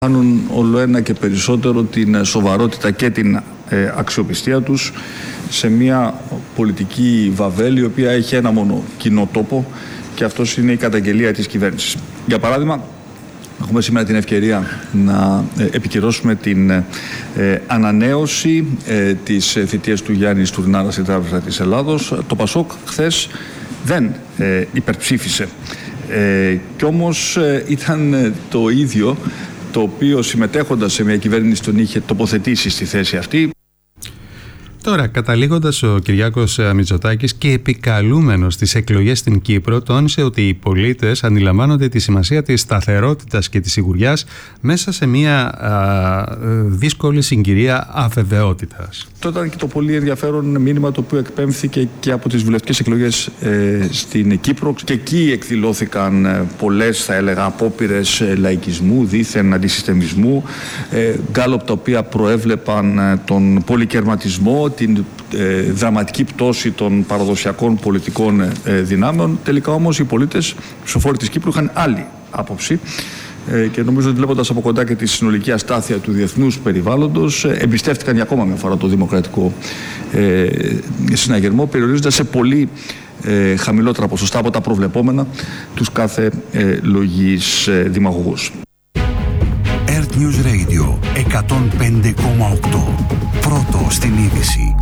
Κάνουν όλο ένα και περισσότερο την σοβαρότητα και την αξιοπιστία τους σε μια πολιτική βαβέλη η οποία έχει ένα μόνο κοινό τόπο, και αυτός είναι η καταγγελία της κυβέρνησης. Για παράδειγμα, έχουμε σήμερα την ευκαιρία να επικυρώσουμε την ανανέωση της θητείας του Γιάννη Στουρνάρα στην Τράπεζα της Ελλάδος. Το ΠΑΣΟΚ χθες δεν υπερψήφισε, κι όμως ήταν το ίδιο το οποίο, συμμετέχοντας σε μια κυβέρνηση, τον είχε τοποθετήσει στη θέση αυτή. Τώρα, καταλήγοντας, ο Κυριάκος Μητσοτάκης και επικαλούμενος τις εκλογές στην Κύπρο, τόνισε ότι οι πολίτες αντιλαμβάνονται τη σημασία της σταθερότητας και της σιγουριάς μέσα σε μια δύσκολη συγκυρία αβεβαιότητας. Αυτό ήταν και το πολύ ενδιαφέρον μήνυμα το οποίο εκπέμφθηκε και από τις βουλευτικές εκλογές στην Κύπρο. Και εκεί εκδηλώθηκαν πολλές, θα έλεγα, απόπειρες λαϊκισμού, δήθεν αντισυστεμισμού, γκάλωπ τα οποία προέβλεπαν τον πολυκερματισμό, την δραματική πτώση των παραδοσιακών πολιτικών δυνάμεων. Τελικά όμως οι πολίτες, ψηφοφόροι της Κύπρου, είχαν άλλη άποψη και νομίζω ότι, βλέποντας από κοντά και τη συνολική αστάθεια του διεθνούς περιβάλλοντος, εμπιστεύτηκαν για ακόμα μια φορά το δημοκρατικό συναγερμό, περιορίζοντας σε πολύ χαμηλότερα ποσοστά από τα προβλεπόμενα τους κάθε λογής δημαγωγούς. Earth News Radio 105,8. Πρώτο στην είδηση.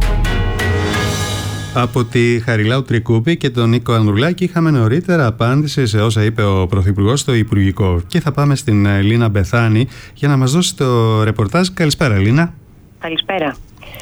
Από τη Χαριλάου Τρικούπη και τον Νίκο Ανδρουλάκη είχαμε νωρίτερα απάντηση σε όσα είπε ο Πρωθυπουργός στο Υπουργικό. Και θα πάμε στην Λίνα Μπεθάνη για να μας δώσει το ρεπορτάζ. Καλησπέρα, Λίνα. Καλησπέρα.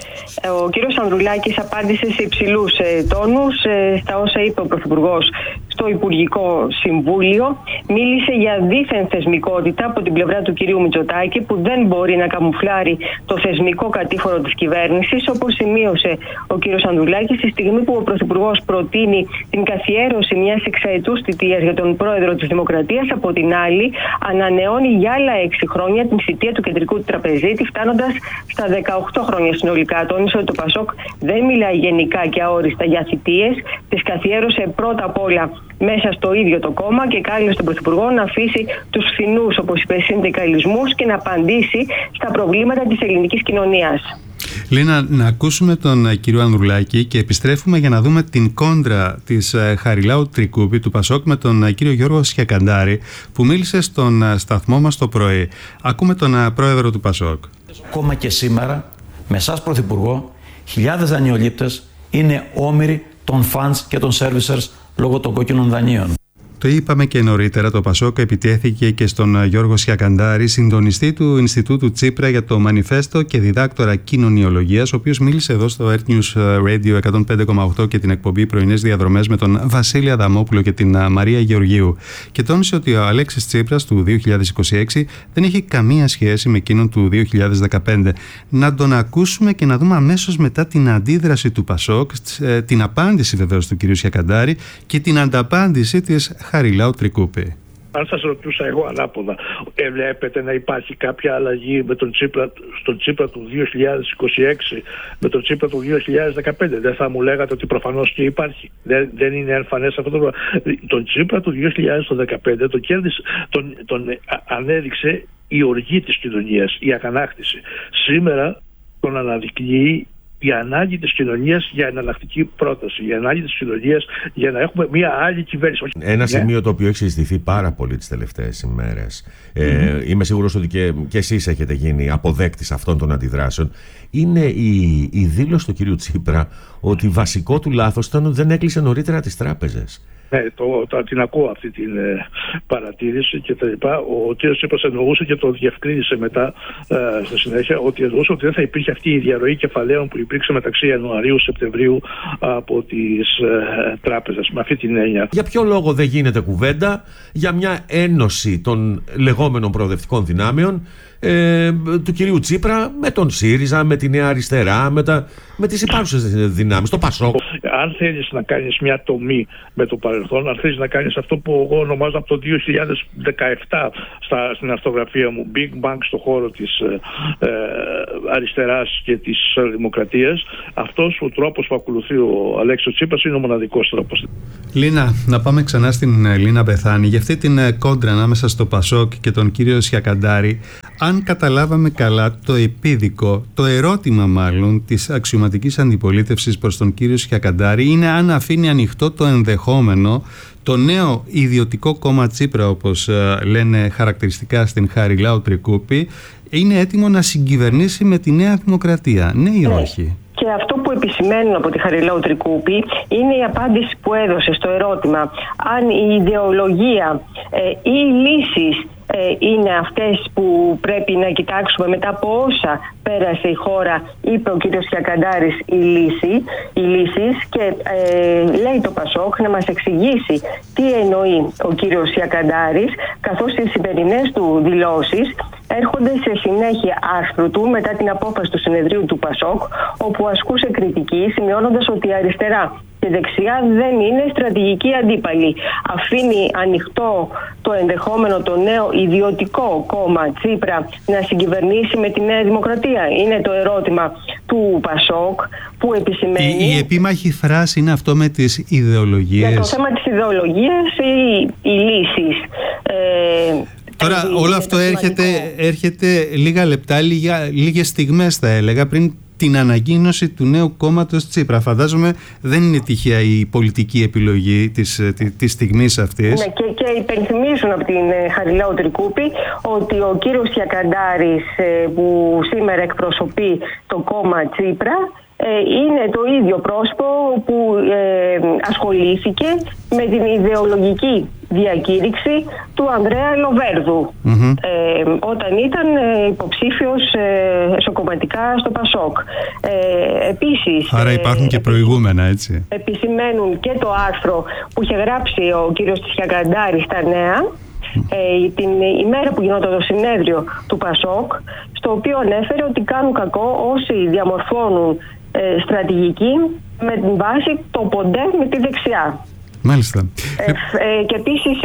Ο κύριος Ανδρουλάκης απάντησε σε υψηλούς τόνους στα όσα είπε ο Πρωθυπουργός στο Υπουργικό Συμβούλιο. Μίλησε για δίθεν θεσμικότητα από την πλευρά του κυρίου Μητσοτάκη, που δεν μπορεί να καμουφλάρει το θεσμικό κατήφορο της κυβέρνησης, όπως σημείωσε ο κύριος Ανδρουλάκης στη στιγμή που ο Πρωθυπουργός προτείνει την καθιέρωση μιας εξαετούς θητείας για τον πρόεδρο της Δημοκρατίας. Από την άλλη, ανανεώνει για άλλα 6 χρόνια την θητεία του κεντρικού τραπεζίτη, φτάνοντας στα 18 χρόνια συνολικά. Τόνισε ότι το ΠΑΣΟΚ δεν μιλάει γενικά και αόριστα για θητείες. Τις καθιέρωσε πρώτα απ' όλα μέσα στο ίδιο το κόμμα και κάλεσε τον Πρωθυπουργό να αφήσει τους φθηνούς, όπως είπε, συνδικαλισμούς και να απαντήσει στα προβλήματα της ελληνικής κοινωνίας. Λίνα, να ακούσουμε τον κύριο Ανδρουλάκη και επιστρέφουμε για να δούμε την κόντρα της Χαριλάου Τρικούπη του ΠΑΣΟΚ με τον κύριο Γιώργο Σιακαντάρη, που μίλησε στον σταθμό μας το πρωί. Ακούμε τον πρόεδρο του ΠΑΣΟΚ. Ακόμα και σήμερα, με εσάς Πρωθυπουργό, χιλιάδες δανειολήπτες είναι όμοιροι των funds και των servicers λόγω των κόκκινων δανείων. Το είπαμε και νωρίτερα, το ΠΑΣΟΚ επιτέθηκε και στον Γιώργο Σιακαντάρη, συντονιστή του Ινστιτούτου Τσίπρα για το Μανιφέστο και διδάκτορα κοινωνιολογίας, ο οποίος μίλησε εδώ στο Earth News Radio 105,8 και την εκπομπή Πρωινές Διαδρομές με τον Βασίλη Αδαμόπουλο και την Μαρία Γεωργίου. Και τόνισε ότι ο Αλέξης Τσίπρας του 2026 δεν έχει καμία σχέση με εκείνον του 2015. Να τον ακούσουμε και να δούμε αμέσως μετά την αντίδραση του ΠΑΣΟΚ, την απάντηση βεβαίως του κ. Σιακαντάρη και την ανταπάντηση της Χαριλάου Τρικούπη. Αν σας ρωτούσα εγώ ανάποδα, βλέπετε να υπάρχει κάποια αλλαγή με τον Τσίπρα του 2026 με τον Τσίπρα του 2015? Δεν θα μου λέγατε ότι προφανώς και υπάρχει? Δεν είναι εμφανές αυτό το πράγμα? Τον Τσίπρα του 2015 τον ανέδειξε η οργή της κοινωνίας, η αγανάκτηση. Σήμερα τον αναδεικνύει η ανάγκη της κοινωνίας για εναλλακτική πρόταση, η ανάγκη της κοινωνίας για να έχουμε μια άλλη κυβέρνηση. Ένα σημείο το οποίο έχει συζητηθεί πάρα πολύ τις τελευταίες ημέρες, είμαι σίγουρος ότι και εσείς έχετε γίνει αποδέκτης αυτών των αντιδράσεων, είναι η δήλωση του κυρίου Τσίπρα ότι βασικό του λάθος ήταν ότι δεν έκλεισε νωρίτερα τις τράπεζες. Ναι, την ακούω αυτή την παρατήρηση και τα λοιπά. Ο κ. Τσίπρας εννοούσε και το διευκρίνησε μετά στη συνέχεια, ότι εννοούσε ότι δεν θα υπήρχε αυτή η διαρροή κεφαλαίων που υπήρξε μεταξύ Ιανουαρίου-Σεπτεμβρίου από τις τράπεζες. Με αυτή την έννοια. Για ποιο λόγο δεν γίνεται κουβέντα για μια ένωση των λεγόμενων προοδευτικών δυνάμεων του κυρίου Τσίπρα με τον ΣΥΡΙΖΑ, με τη Νέα Αριστερά, με τις υπάρχουσες δυνάμεις, το ΠΑΣΟΚ? αν θέλεις να κάνεις μια τομή με το παρελθόν, αν θέλεις να κάνεις αυτό που εγώ ονομάζω από το 2017 στην αυτογραφία μου Big Bang στο χώρο της αριστεράς και της δημοκρατίας, αυτός ο τρόπος που ακολουθεί ο Αλέξης Τσίπρας είναι ο μοναδικός τρόπος. Λίνα, να πάμε ξανά στην Λίνα Μπεθάνη για αυτή την κόντρα ανάμεσα στο Πασόκ και τον κύριο Σιακαντάρη. Αν καταλάβαμε καλά το επίδικο, το ερώτημα μάλλον της αξιωματικής αντιπολίτευσης προς τον κύριο Σιακαντάρη είναι αν αφήνει ανοιχτό το ενδεχόμενο το νέο ιδιωτικό κόμμα Τσίπρα, όπως λένε χαρακτηριστικά στην Χαριλάου Τρικούπη, είναι έτοιμο να συγκυβερνήσει με τη Νέα Δημοκρατία. Ναι ή όχι? Και αυτό που επισημαίνουν από τη Χαριλάου Τρικούπη είναι η απάντηση που έδωσε στο ερώτημα αν η ιδεολογία ή οι λύσεις είναι αυτές που πρέπει να κοιτάξουμε μετά από όσα πέρασε η χώρα, είπε ο κύριος Σιακαντάρης οι λύσεις, και λέει το Πασόκ να μας εξηγήσει τι εννοεί ο κύριος Σιακαντάρης, καθώς οι σημερινές του δηλώσεις έρχονται σε συνέχεια άρθρου του μετά την απόφαση του συνεδρίου του Πασόκ, όπου ασκούσε κριτική σημειώνοντας ότι η αριστερά και δεξιά δεν είναι στρατηγική αντίπαλη. Αφήνει ανοιχτό το ενδεχόμενο το νέο ιδιωτικό κόμμα Τσίπρα να συγκυβερνήσει με τη Νέα Δημοκρατία. Είναι το ερώτημα του Πασόκ που επισημαίνει. Η επίμαχη φράση είναι αυτό με τις ιδεολογίες. Για το θέμα της ιδεολογίας ή οι λύσεις. Τώρα όλο αυτό έρχεται λίγα λεπτά, λίγες στιγμές θα έλεγα πριν την ανακοίνωση του νέου κόμματος Τσίπρα. Φαντάζομαι δεν είναι τυχαία η πολιτική επιλογή της στιγμής αυτής. Ναι, και υπενθυμίζουν από την Χαριλάου Τρικούπη ότι ο κύριος Σιακαντάρης που σήμερα εκπροσωπεί το κόμμα Τσίπρα είναι το ίδιο πρόσωπο που ασχολήθηκε με την ιδεολογική διακήρυξη του Ανδρέα Λοβέρδου όταν ήταν υποψήφιος εσωκομματικά στο Πασόκ. Επίσης, άρα υπάρχουν και προηγούμενα, έτσι. Επισημαίνουν και το άρθρο που είχε γράψει ο κύριος Σιακαντάρης στα Νέα την ημέρα που γινόταν το συνέδριο του Πασόκ, στο οποίο ανέφερε ότι κάνουν κακό όσοι διαμορφώνουν στρατηγική με την βάση το ποντέ με τη δεξιά. Μάλιστα. Και επίσης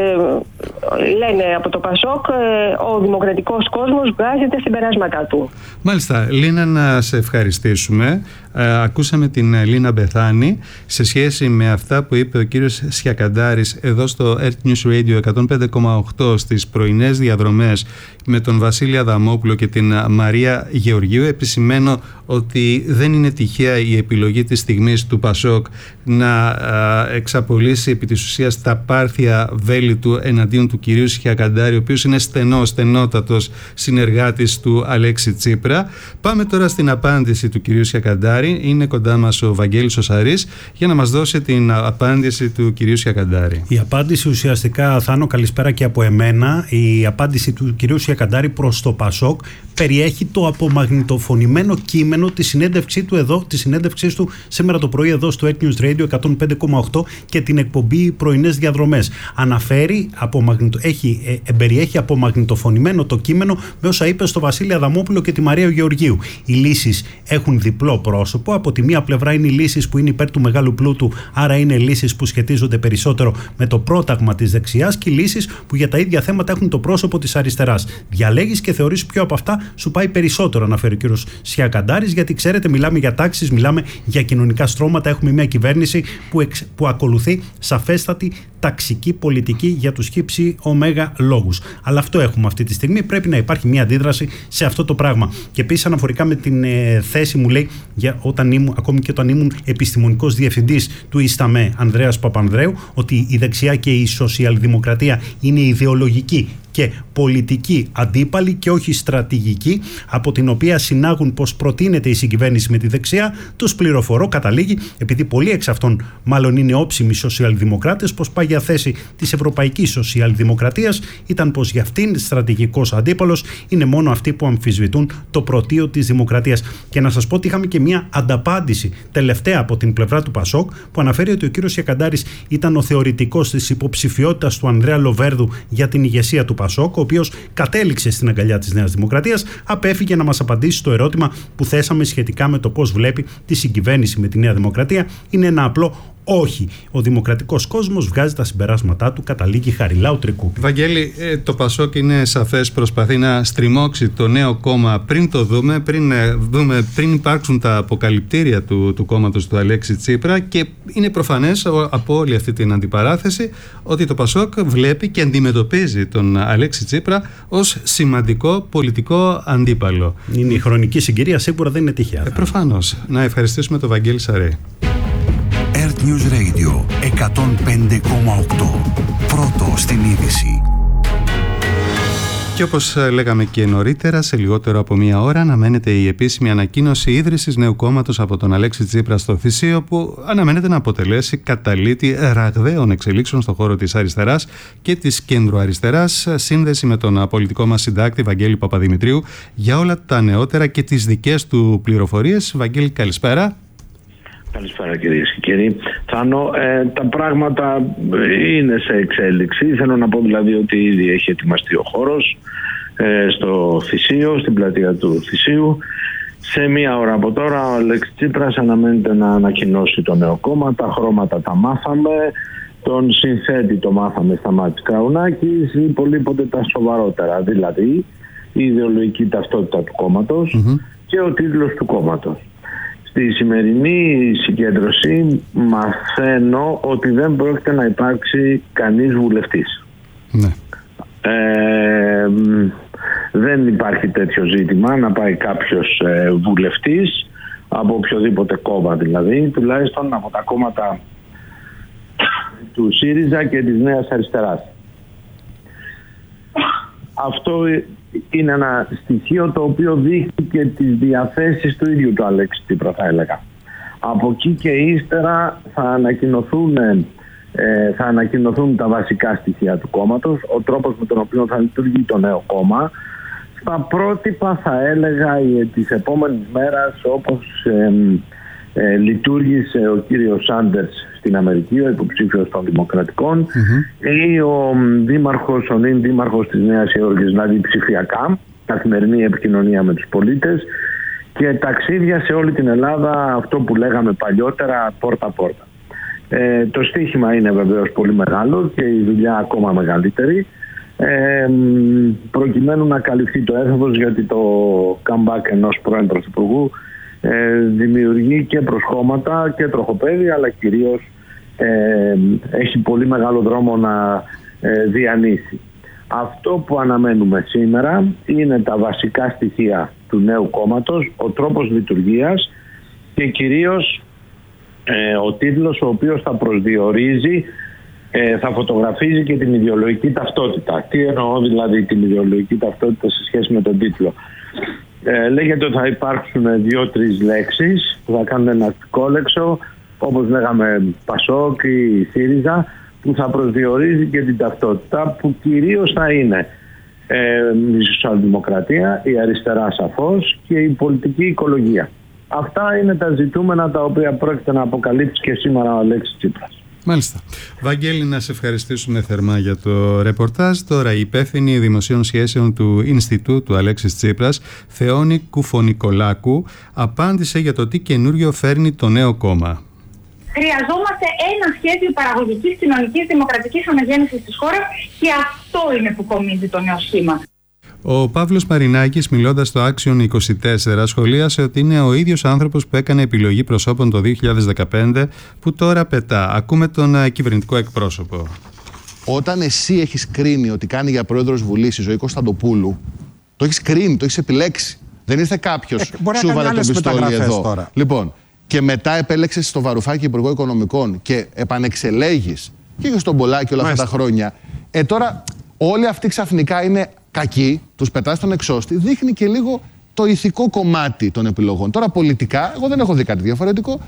λένε από το Πασόκ ο δημοκρατικός κόσμος βγάζει τα συμπεράσματά του. Μάλιστα. Λίνα, να σε ευχαριστήσουμε. Ακούσαμε την Λίνα Μπεθάνη σε σχέση με αυτά που είπε ο κύριος Σιακαντάρης εδώ στο Earth News Radio 105,8 στις πρωινές διαδρομές με τον Βασίλη Αδαμόπουλο και την Μαρία Γεωργίου. Επισημαίνω ότι δεν είναι τυχαία η επιλογή της στιγμής του Πασόκ να εξαπολύσει επί της ουσίας τα πάρθια βέλη του εναντίον του κυρίου Σιακαντάρη, ο οποίος είναι στενότατος συνεργάτης του Αλέξη Τσίπρα. Πάμε τώρα στην απάντηση του κυρίου Σιακαντάρη. Είναι κοντά μας ο Βαγγέλης ο Σαρής για να μας δώσει την απάντηση του κυρίου Σιακαντάρη. Η απάντηση ουσιαστικά, Θάνο, καλησπέρα και από εμένα. Η απάντηση του κυρίου Σιακαντάρη προς το Πασόκ περιέχει το απομαγνητοφωνημένο κείμενο της συνέντευξής του σήμερα το πρωί εδώ στο Earth News Radio 105,8 και την εκπομπή Πρωινές Διαδρομές. Αναφέρει, περιέχει απομαγνητοφωνημένο το κείμενο με όσα είπε στο Βασίλη Αδαμόπουλο και τη Μαρία Γεωργίου. Οι λύσεις έχουν διπλό πρόσωπο. Από τη μία πλευρά είναι οι λύσεις που είναι υπέρ του μεγάλου πλούτου, άρα είναι λύσεις που σχετίζονται περισσότερο με το πρόταγμα της δεξιάς, και οι λύσεις που για τα ίδια θέματα έχουν το πρόσωπο της αριστεράς. Διαλέγεις και θεωρείς ποιο από αυτά σου πάει περισσότερο, αναφέρει ο κύριος Σιακαντάρης, γιατί ξέρετε, μιλάμε για τάξεις, μιλάμε για κοινωνικά στρώματα. Έχουμε μια κυβέρνηση που ακολουθεί σαφέστατη ταξική πολιτική για τους χύψη ωμέγα λόγους. Αλλά αυτό έχουμε αυτή τη στιγμή. Πρέπει να υπάρχει μια αντίδραση σε αυτό το πράγμα. Και επίσης, αναφορικά με την θέση μου, λέει, ακόμη και όταν ήμουν επιστημονικός διευθυντής του ΙΣΤΑΜΕ Ανδρέας Παπανδρέου, ότι η δεξιά και η σοσιαλδημοκρατία είναι ιδεολογική και πολιτική αντίπαλη και όχι στρατηγική, από την οποία συνάγουν πως προτείνεται η συγκυβέρνηση με τη δεξιά. Τους πληροφορώ, καταλήγει, επειδή πολλοί εξ αυτών μάλλον είναι όψιμοι σοσιαλδημοκράτες, πως πάει για θέση της Ευρωπαϊκής Σοσιαλδημοκρατίας, ήταν πως για αυτήν στρατηγικός αντίπαλος είναι μόνο αυτοί που αμφισβητούν το πρωτείο της δημοκρατίας. Και να σας πω ότι είχαμε και μια ανταπάντηση τελευταία από την πλευρά του Πασόκ, που αναφέρει ότι ο κύριος Σιακαντάρης ήταν ο θεωρητικός της υποψηφιότητας του Ανδρέα Λοβέρδου για την ηγεσία του Πασόκ. Πασόκ, ο οποίος κατέληξε στην αγκαλιά της Νέας Δημοκρατίας, απέφυγε να μας απαντήσει στο ερώτημα που θέσαμε σχετικά με το πώς βλέπει τη συγκυβέρνηση με τη Νέα Δημοκρατία. Είναι ένα απλό όχι. Ο δημοκρατικός κόσμος βγάζει τα συμπεράσματά του, καταλήγει Χαριλάου Τρικού. Βαγγέλη, το Πασόκ είναι σαφές, προσπαθεί να στριμώξει το νέο κόμμα πριν το δούμε, πριν υπάρξουν τα αποκαλυπτήρια του κόμματος του Αλέξη Τσίπρα, και είναι προφανές από όλη αυτή την αντιπαράθεση ότι το Πασόκ βλέπει και αντιμετωπίζει τον Αλέξη Τσίπρα ως σημαντικό πολιτικό αντίπαλο. Είναι η χρονική συγκυρία, σίγουρα δεν είναι τυχαία. Προφανώς. Να ευχαριστήσουμε τον Βαγγέλη Σαρέη. Earth News Radio 105,8. Πρώτο στην είδηση. Και όπως λέγαμε και νωρίτερα, σε λιγότερο από μία ώρα αναμένεται η επίσημη ανακοίνωση ίδρυσης νέου κόμματος από τον Αλέξη Τσίπρα στο Θησίο, που αναμένεται να αποτελέσει καταλήτη ραγδαίων εξελίξεων στον χώρο της αριστεράς και της κεντροαριστεράς. Σύνδεση με τον πολιτικό μας συντάκτη Βαγγέλη Παπαδημητρίου για όλα τα νεότερα και τις δικές του πληροφορίες. Βαγγέλη, καλησπέρα. Καλησπέρα κυρίες και κύριοι. Θάνο, τα πράγματα είναι σε εξέλιξη. Θέλω να πω δηλαδή ότι ήδη έχει ετοιμαστεί ο χώρος στο Θησίο, στην πλατεία του Θησίου. Σε μία ώρα από τώρα ο Αλέξης Τσίπρας αναμένεται να ανακοινώσει το νέο κόμμα. Τα χρώματα τα μάθαμε. Τον συνθέτη το μάθαμε Σταμάτης Καουνάκης. Υπολείπονται τα σοβαρότερα, δηλαδή η ιδεολογική ταυτότητα του κόμματος και ο τίτλος του κόμματος. Στη σημερινή συγκέντρωση μαθαίνω ότι δεν πρόκειται να υπάρξει κανείς βουλευτής. Ναι. Δεν υπάρχει τέτοιο ζήτημα να πάει κάποιος βουλευτής από οποιοδήποτε κόμμα, δηλαδή τουλάχιστον από τα κόμματα του ΣΥΡΙΖΑ και της Νέας Αριστεράς. Αυτό είναι ένα στοιχείο το οποίο δείχνει και τις διαθέσεις του ίδιου του Αλέξη Τσίπρα, θα έλεγα. Από εκεί και ύστερα θα ανακοινωθούν τα βασικά στοιχεία του κόμματος, ο τρόπος με τον οποίο θα λειτουργεί το νέο κόμμα. Στα πρότυπα, θα έλεγα, της επόμενης μέρας, όπως λειτουργήσε ο κύριος Σάντερς στην Αμερική, ο υποψήφιος των Δημοκρατικών, ή ο νυν δήμαρχος της Νέας Υόρκης, δηλαδή ψηφιακά, καθημερινή επικοινωνία με τους πολίτες και ταξίδια σε όλη την Ελλάδα, αυτό που λέγαμε παλιότερα πόρτα-πόρτα. Το στίχημα είναι βεβαίως πολύ μεγάλο και η δουλειά ακόμα μεγαλύτερη, προκειμένου να καλυφθεί το έδαφος, γιατί το comeback ενός πρώην πρωθυπουργού δημιουργεί και προσχώματα και τροχοπέδι, αλλά κυρίως έχει πολύ μεγάλο δρόμο να διανύσει. Αυτό που αναμένουμε σήμερα είναι τα βασικά στοιχεία του νέου κόμματος, ο τρόπος λειτουργίας και κυρίως ο τίτλος, ο οποίος θα προσδιορίζει, θα φωτογραφίζει και την ιδεολογική ταυτότητα. Τι εννοώ δηλαδή την ιδεολογική ταυτότητα σε σχέση με τον τίτλο? Λέγεται ότι θα υπάρξουν 2-3 λέξεις που θα κάνουν ένα αστικόλεξο, όπως λέγαμε Πασόκ ή ΣΥΡΙΖΑ, που θα προσδιορίζει και την ταυτότητα, που κυρίως θα είναι η σοσιαλδημοκρατία, η αριστερά σαφώς και η πολιτική οικολογία. Αυτά είναι τα ζητούμενα τα οποία πρόκειται να αποκαλύψει και σήμερα ο Αλέξης Τσίπρας. Μάλιστα. Βαγγέλη, να σε ευχαριστήσουμε θερμά για το ρεπορτάζ. Τώρα η υπεύθυνη δημοσίων σχέσεων του Ινστιτούτου Αλέξης Τσίπρας, Θεόνη Κουφονικολάκου, απάντησε για το τι καινούριο φέρνει το νέο κόμμα. Χρειαζόμαστε ένα σχέδιο παραγωγικής, κοινωνικής, δημοκρατικής αναγέννησης της χώρας και αυτό είναι που κομίζει το νέο σχήμα. Ο Παύλος Μαρινάκης, μιλώντας στο Action 24, σχολίασε ότι είναι ο ίδιος άνθρωπος που έκανε επιλογή προσώπων το 2015 που τώρα πετά. Ακούμε τον κυβερνητικό εκπρόσωπο. Όταν εσύ έχεις κρίνει ότι κάνει για πρόεδρος Βουλής η Ζωή Κωνσταντοπούλου, το έχεις κρίνει, το έχεις επιλέξει. Δεν ήρθε κάποιος, σου βάλε τον πιστόλι εδώ. Τώρα. Λοιπόν, και μετά επέλεξες στο Βαρουφάκη Υπουργό Οικονομικών και επανεξελέγεις και στον Πολάκη όλα αυτά τα χρόνια. Τώρα όλοι αυτοί ξαφνικά είναι κακοί, τους πετάς στον εξώστη, δείχνει και λίγο το ηθικό κομμάτι των επιλογών. Τώρα πολιτικά, εγώ δεν έχω δει κάτι διαφορετικό.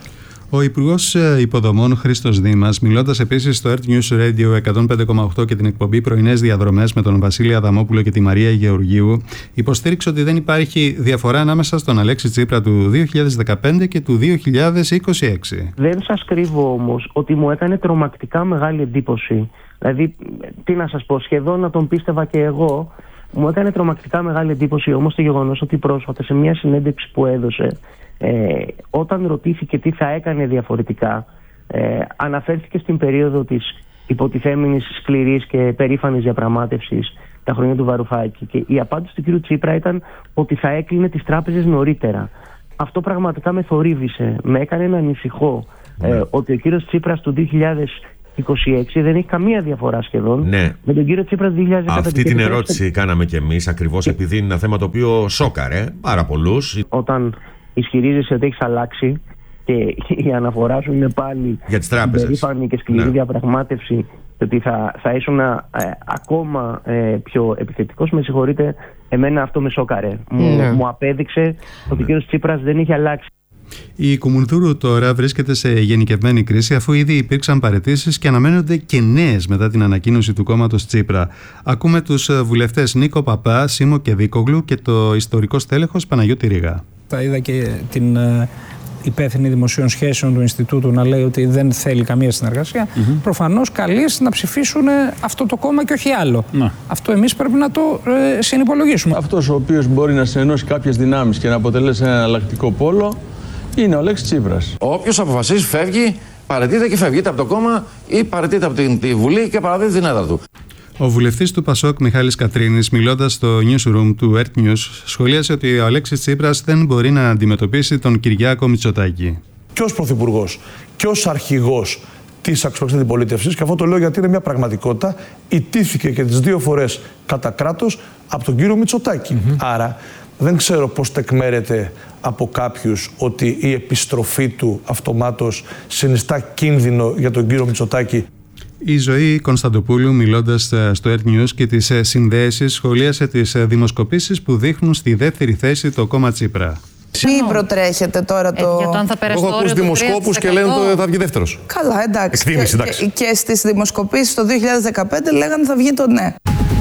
Ο Υπουργός Υποδομών Χρήστος Δήμας, μιλώντας επίσης στο Earth News Radio 105,8 και την εκπομπή Πρωινές Διαδρομές με τον Βασίλη Αδαμόπουλο και τη Μαρία Γεωργίου, υποστήριξε ότι δεν υπάρχει διαφορά ανάμεσα στον Αλέξη Τσίπρα του 2015 και του 2026. Δεν σας κρύβω όμως ότι μου έκανε τρομακτικά μεγάλη εντύπωση. Δηλαδή, τι να σας πω, σχεδόν να τον πίστευα και εγώ. Μου έκανε τρομακτικά μεγάλη εντύπωση όμως το γεγονός ότι πρόσφατα σε μια συνέντευξη που έδωσε, όταν ρωτήθηκε τι θα έκανε διαφορετικά, αναφέρθηκε στην περίοδο της υποτιθέμενης σκληρής και περήφανης διαπραγμάτευσης τα χρόνια του Βαρουφάκη, και η απάντηση του κ. Τσίπρα ήταν ότι θα έκλεινε τις τράπεζες νωρίτερα. Αυτό πραγματικά με θορύβησε, με έκανε να ανησυχώ ότι ο κ. Τσίπρας του 2026 δεν έχει καμία διαφορά σχεδόν με τον κύριο Τσίπρα του 2015. Αυτή την ερώτηση κάναμε κι εμείς, ακριβώς επειδή είναι ένα θέμα το οποίο σόκαρε πάρα πολλούς. Όταν ισχυρίζεσαι ότι έχεις αλλάξει και η αναφορά σου είναι πάλι για τις τράπεζες, περήφανη και σκληρή διαπραγμάτευση, ότι θα ήσουν ακόμα πιο επιθετικός, με συγχωρείτε, εμένα αυτό με σόκαρε. Μου απέδειξε ότι ο κύριος Τσίπρας δεν είχε αλλάξει. Η Κουμουνδούρου τώρα βρίσκεται σε γενικευμένη κρίση, αφού ήδη υπήρξαν παραιτήσεις και αναμένονται και νέες μετά την ανακοίνωση του κόμματος Τσίπρα. Ακούμε τους βουλευτές Νίκο Παπά, Σίμω Κεδίκογλου και το ιστορικό στέλεχος Παναγιώτη Ρήγα. Θα είδα και την υπεύθυνη δημοσίων σχέσεων του Ινστιτούτου να λέει ότι δεν θέλει καμία συνεργασία. Προφανώς καλείς να ψηφίσουν αυτό το κόμμα και όχι άλλο. Αυτό εμείς πρέπει να το συνυπολογίσουμε. Αυτός ο οποίος μπορεί να συνενώσει κάποιες δυνάμεις και να αποτελέσει ένα εναλλακτικό πόλο είναι ο Αλέξης Τσίπρας. Όποιος αποφασίζει φεύγει, παραιτείται και φεύγει είτε από το κόμμα ή παραιτείται από τη Βουλή και παραδίδει την έδρα του. Ο βουλευτής του Πασόκ Μιχάλης Κατρίνης, μιλώντας στο newsroom του Earth News, σχολίασε ότι ο Αλέξης Τσίπρας δεν μπορεί να αντιμετωπίσει τον Κυριάκο Μητσοτάκη. Και ως πρωθυπουργός και ως αρχηγός της αξιωματικής αντιπολίτευσης, και αυτό το λέω γιατί είναι μια πραγματικότητα, ιτήθηκε και τις δύο φορές κατά κράτος από τον κύριο Μητσοτάκη. Άρα δεν ξέρω πώς τεκμέρεται από κάποιους ότι η επιστροφή του αυτομάτως συνιστά κίνδυνο για τον κύριο Μητσοτάκη. Η Ζωή Κωνσταντοπούλου, μιλώντας στο Earth News και τις συνδέσεις, σχολίασε τις δημοσκοπήσεις που δείχνουν στη δεύτερη θέση το κόμμα Τσίπρα. Μην προτρέχετε τώρα το... Για το αν θα περάσει το όριο του 3%. Έχω ακούσει δημοσκόπους και λένε ότι θα βγει δεύτερος. Καλά, εντάξει. Εκτίμηση, εντάξει. Και στις δημοσκοπήσεις το 2015 λέγανε θα βγει το ναι.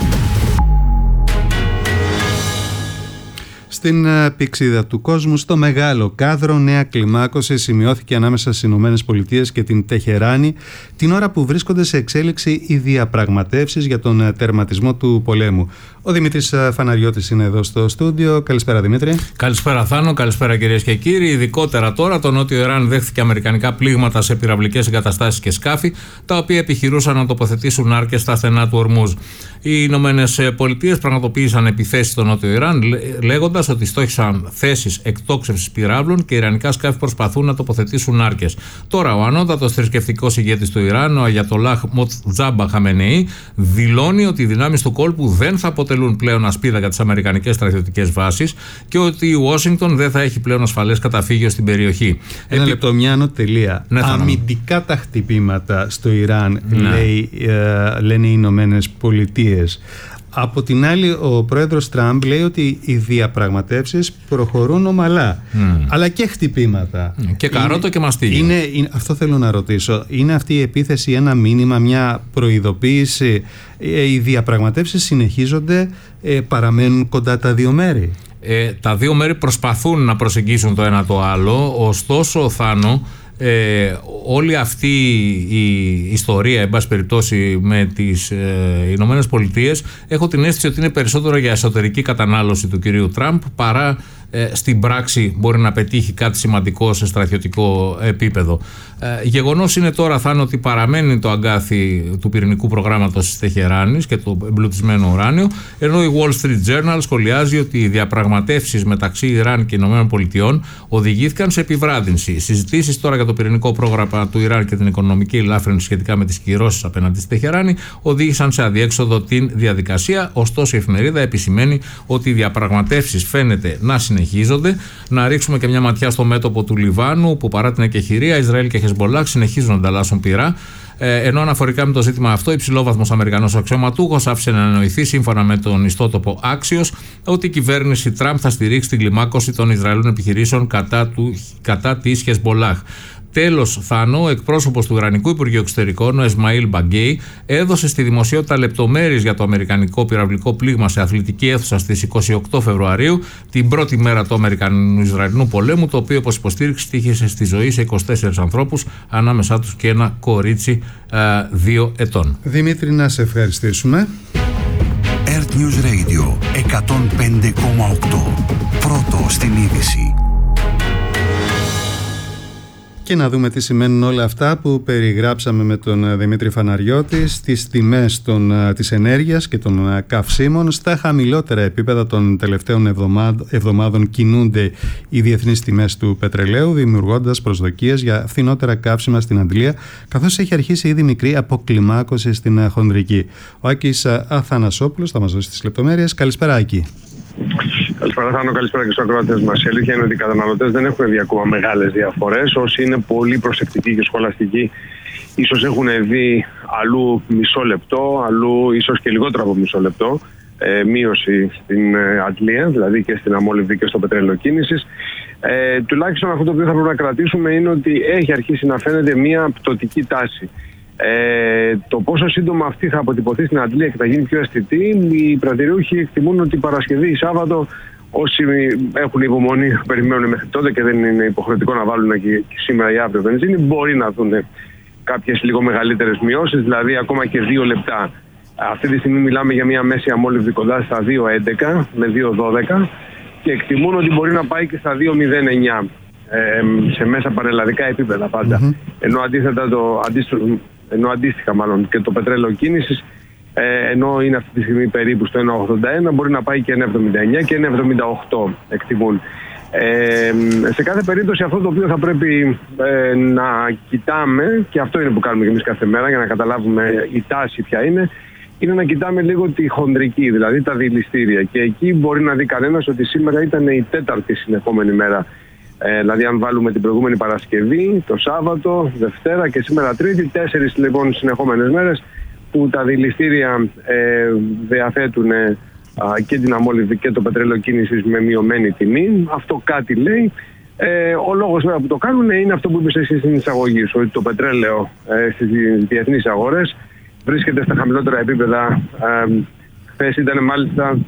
Στην πηξίδα του κόσμου, στο Μεγάλο Κάδρο, νέα κλιμάκωση σημειώθηκε ανάμεσα στις ΗΠΑ και την Τεχεράνη, την ώρα που βρίσκονται σε εξέλιξη οι διαπραγματεύσεις για τον τερματισμό του πολέμου. Ο Δημήτρης Φαναριώτης είναι εδώ στο στούντιο. Καλησπέρα, Δημήτρη. Καλησπέρα, Θάνο. Καλησπέρα, κυρίες και κύριοι. Ειδικότερα τώρα, το Νότιο Ιράν δέχθηκε αμερικανικά πλήγματα σε πυραυλικές εγκαταστάσεις και σκάφη, τα οποία επιχειρούσαν να τοποθετήσουν άρκες στα στενά του Ορμούζ. Οι Ηνωμένες Πολιτείες πραγματοποίησαν επιθέσεις στο Νότιο Ιράν, λέγοντας ότι στόχισαν θέσεις εκτόξευσης πυράβλων και ιρανικά σκάφη προσπαθούν να τοποθετήσουν άρκες. Τώρα, ο ανώτατος θρησκευτικός ηγέτης του Ιράν, ο Αγιατολάχ Μοτζάμπα Χαμενεή, δηλώνει ότι οι δυνάμεις του κόλπου δεν θα αποτελούν πλέον ασπίδα για τις αμερικανικές στρατιωτικές βάσεις και ότι η Ουάσιγκτον δεν θα έχει πλέον ασφαλές καταφύγιο στην περιοχή. Ένα λεπτό, μια ανωτελεία. Ναι, αμυντικά τα χτυπήματα στο Ιράν, λένε οι Ηνωμένες Πολιτείες. Από την άλλη, ο πρόεδρος Τραμπ λέει ότι οι διαπραγματεύσεις προχωρούν ομαλά, αλλά και χτυπήματα. Και καρότο και μαστίγιο. Αυτό θέλω να ρωτήσω. Είναι αυτή η επίθεση ένα μήνυμα, μια προειδοποίηση? Οι διαπραγματεύσεις συνεχίζονται, παραμένουν κοντά τα δύο μέρη? Τα δύο μέρη προσπαθούν να προσεγγίσουν το ένα το άλλο, ωστόσο, Θάνο, όλη αυτή η ιστορία, εν πάση περιπτώσει, με τις Ηνωμένες Πολιτείες, έχω την αίσθηση ότι είναι περισσότερο για εσωτερική κατανάλωση του κυρίου Τραμπ παρά στην πράξη μπορεί να πετύχει κάτι σημαντικό σε στρατιωτικό επίπεδο. Γεγονός είναι τώρα, Θάνο, ότι παραμένει το αγκάθι του πυρηνικού προγράμματος της Τεχεράνης και το εμπλουτισμένο ουράνιο, ενώ η Wall Street Journal σχολιάζει ότι οι διαπραγματεύσεις μεταξύ Ιράν και Ηνωμένων Πολιτειών οδηγήθηκαν σε επιβράδυνση. Οι συζητήσεις τώρα για το πυρηνικό πρόγραμμα του Ιράν και την οικονομική ελάφρυνση σχετικά με τις κυρώσεις απέναντι στη Τεχεράνη οδήγησαν σε αδιέξοδο την διαδικασία. Ωστόσο, η εφημερίδα επισημαίνει ότι οι διαπραγματεύσεις φαίνεται να συνεχίζονται. Να ρίξουμε και μια ματιά στο μέτωπο του Λιβάνου, που παρά την εκεχηρία, Ισραήλ και Χεσμολάχ συνεχίζουν να ανταλλάσσουν πυρά. Ενώ αναφορικά με το ζήτημα αυτό, υψηλόβαθμος Αμερικανός αξιωματούχος άφησε να εννοηθεί, σύμφωνα με τον ιστότοπο Axios, ότι η κυβέρνηση Τραμπ θα στηρίξει την κλιμάκωση των Ισραηλινών επιχειρήσεων κατά της Χεσμολάχ. Τέλος, Θάνο, ο εκπρόσωπος του Ιρανικού Υπουργείου Εξωτερικών, ο Εσμαήλ Μπαγκέι, έδωσε στη δημοσιότητα λεπτομέρειες για το αμερικανικό πυραυλικό πλήγμα σε αθλητική αίθουσα στις 28 Φεβρουαρίου, την πρώτη μέρα του Αμερικανο-Ισραηλινού πολέμου, το οποίο, όπως υποστήριξε, τύχησε στη ζωή σε 24 ανθρώπους, ανάμεσά τους και ένα κορίτσι 2 ετών. Δημήτρη, να σε ευχαριστήσουμε. Earth News Radio 105,8. Πρώτο στην είδηση. Και να δούμε τι σημαίνουν όλα αυτά που περιγράψαμε με τον Δημήτρη Φαναριώτη. Στις τιμές της ενέργειας και των καυσίμων στα χαμηλότερα επίπεδα των τελευταίων εβδομάδων κινούνται οι διεθνείς τιμές του πετρελαίου, δημιουργώντας προσδοκίες για φθηνότερα καύσιμα στην Αντλία, καθώς έχει αρχίσει ήδη μικρή αποκλιμάκωση στην χονδρική. Ο Άκης Αθανασόπουλος θα μας δώσει τις λεπτομέρειες. Καλησπέρα, Άκη. Καλησπέρα, Θάνο, καλησπέρα και στους ακροατές μας. Η αλήθεια είναι ότι οι καταναλωτές δεν έχουν δει ακόμα μεγάλες διαφορές. Όσοι είναι πολύ προσεκτικοί και σχολαστικοί, ίσως έχουν δει αλλού μισό λεπτό, αλλού ίσως και λιγότερο από μισό λεπτό μείωση στην αντλία, δηλαδή και στην αμόλυβδη και στο πετρέλαιο κίνησης. Τουλάχιστον αυτό το οποίο θα πρέπει να κρατήσουμε είναι ότι έχει αρχίσει να φαίνεται μια πτωτική τάση. Το πόσο σύντομα αυτή θα αποτυπωθεί στην αντλία και θα γίνει πιο αισθητή, οι πρατηριούχοι εκτιμούν ότι Παρασκευή ή Σάββατο, όσοι έχουν υπομονή να περιμένουν μέχρι τότε και δεν είναι υποχρεωτικό να βάλουν και σήμερα ή αύριο βενζίνη, μπορεί να δουν κάποιες λίγο μεγαλύτερες μειώσεις, δηλαδή ακόμα και 2 λεπτά. Αυτή τη στιγμή μιλάμε για μια μέση αμόλυβδη κοντά στα 2,11 με 2,12 και εκτιμούν ότι μπορεί να πάει και στα 2,09 σε μέσα πανελλαδικά επίπεδα πάντα. Ενώ αντίστοιχα μάλλον και το πετρέλαιο κίνησης, ενώ είναι αυτή τη στιγμή περίπου στο 1,81, μπορεί να πάει και 1,79 και 1,78 εκτιμούν. Σε κάθε περίπτωση αυτό το οποίο θα πρέπει να κοιτάμε, και αυτό είναι που κάνουμε και εμείς κάθε μέρα για να καταλάβουμε η τάση ποια είναι να κοιτάμε λίγο τη χονδρική, δηλαδή τα δηληστήρια. Και εκεί μπορεί να δει κανένας ότι σήμερα ήταν η 4η συνεχόμενη μέρα. Δηλαδή αν βάλουμε την προηγούμενη Παρασκευή, το Σάββατο, Δευτέρα και σήμερα Τρίτη, 4 λοιπόν συνεχόμενες μέρες που τα δηληστήρια διαθέτουν και την αμόλυβδη και το πετρέλαιο κίνησης με μειωμένη τιμή. Αυτό κάτι λέει. Ο λόγος βέβαια που το κάνουν είναι αυτό που είπες εσύ στην εισαγωγή σου, ότι το πετρέλαιο στις διεθνείς αγορές βρίσκεται στα χαμηλότερα επίπεδα. Χθες ήταν μάλιστα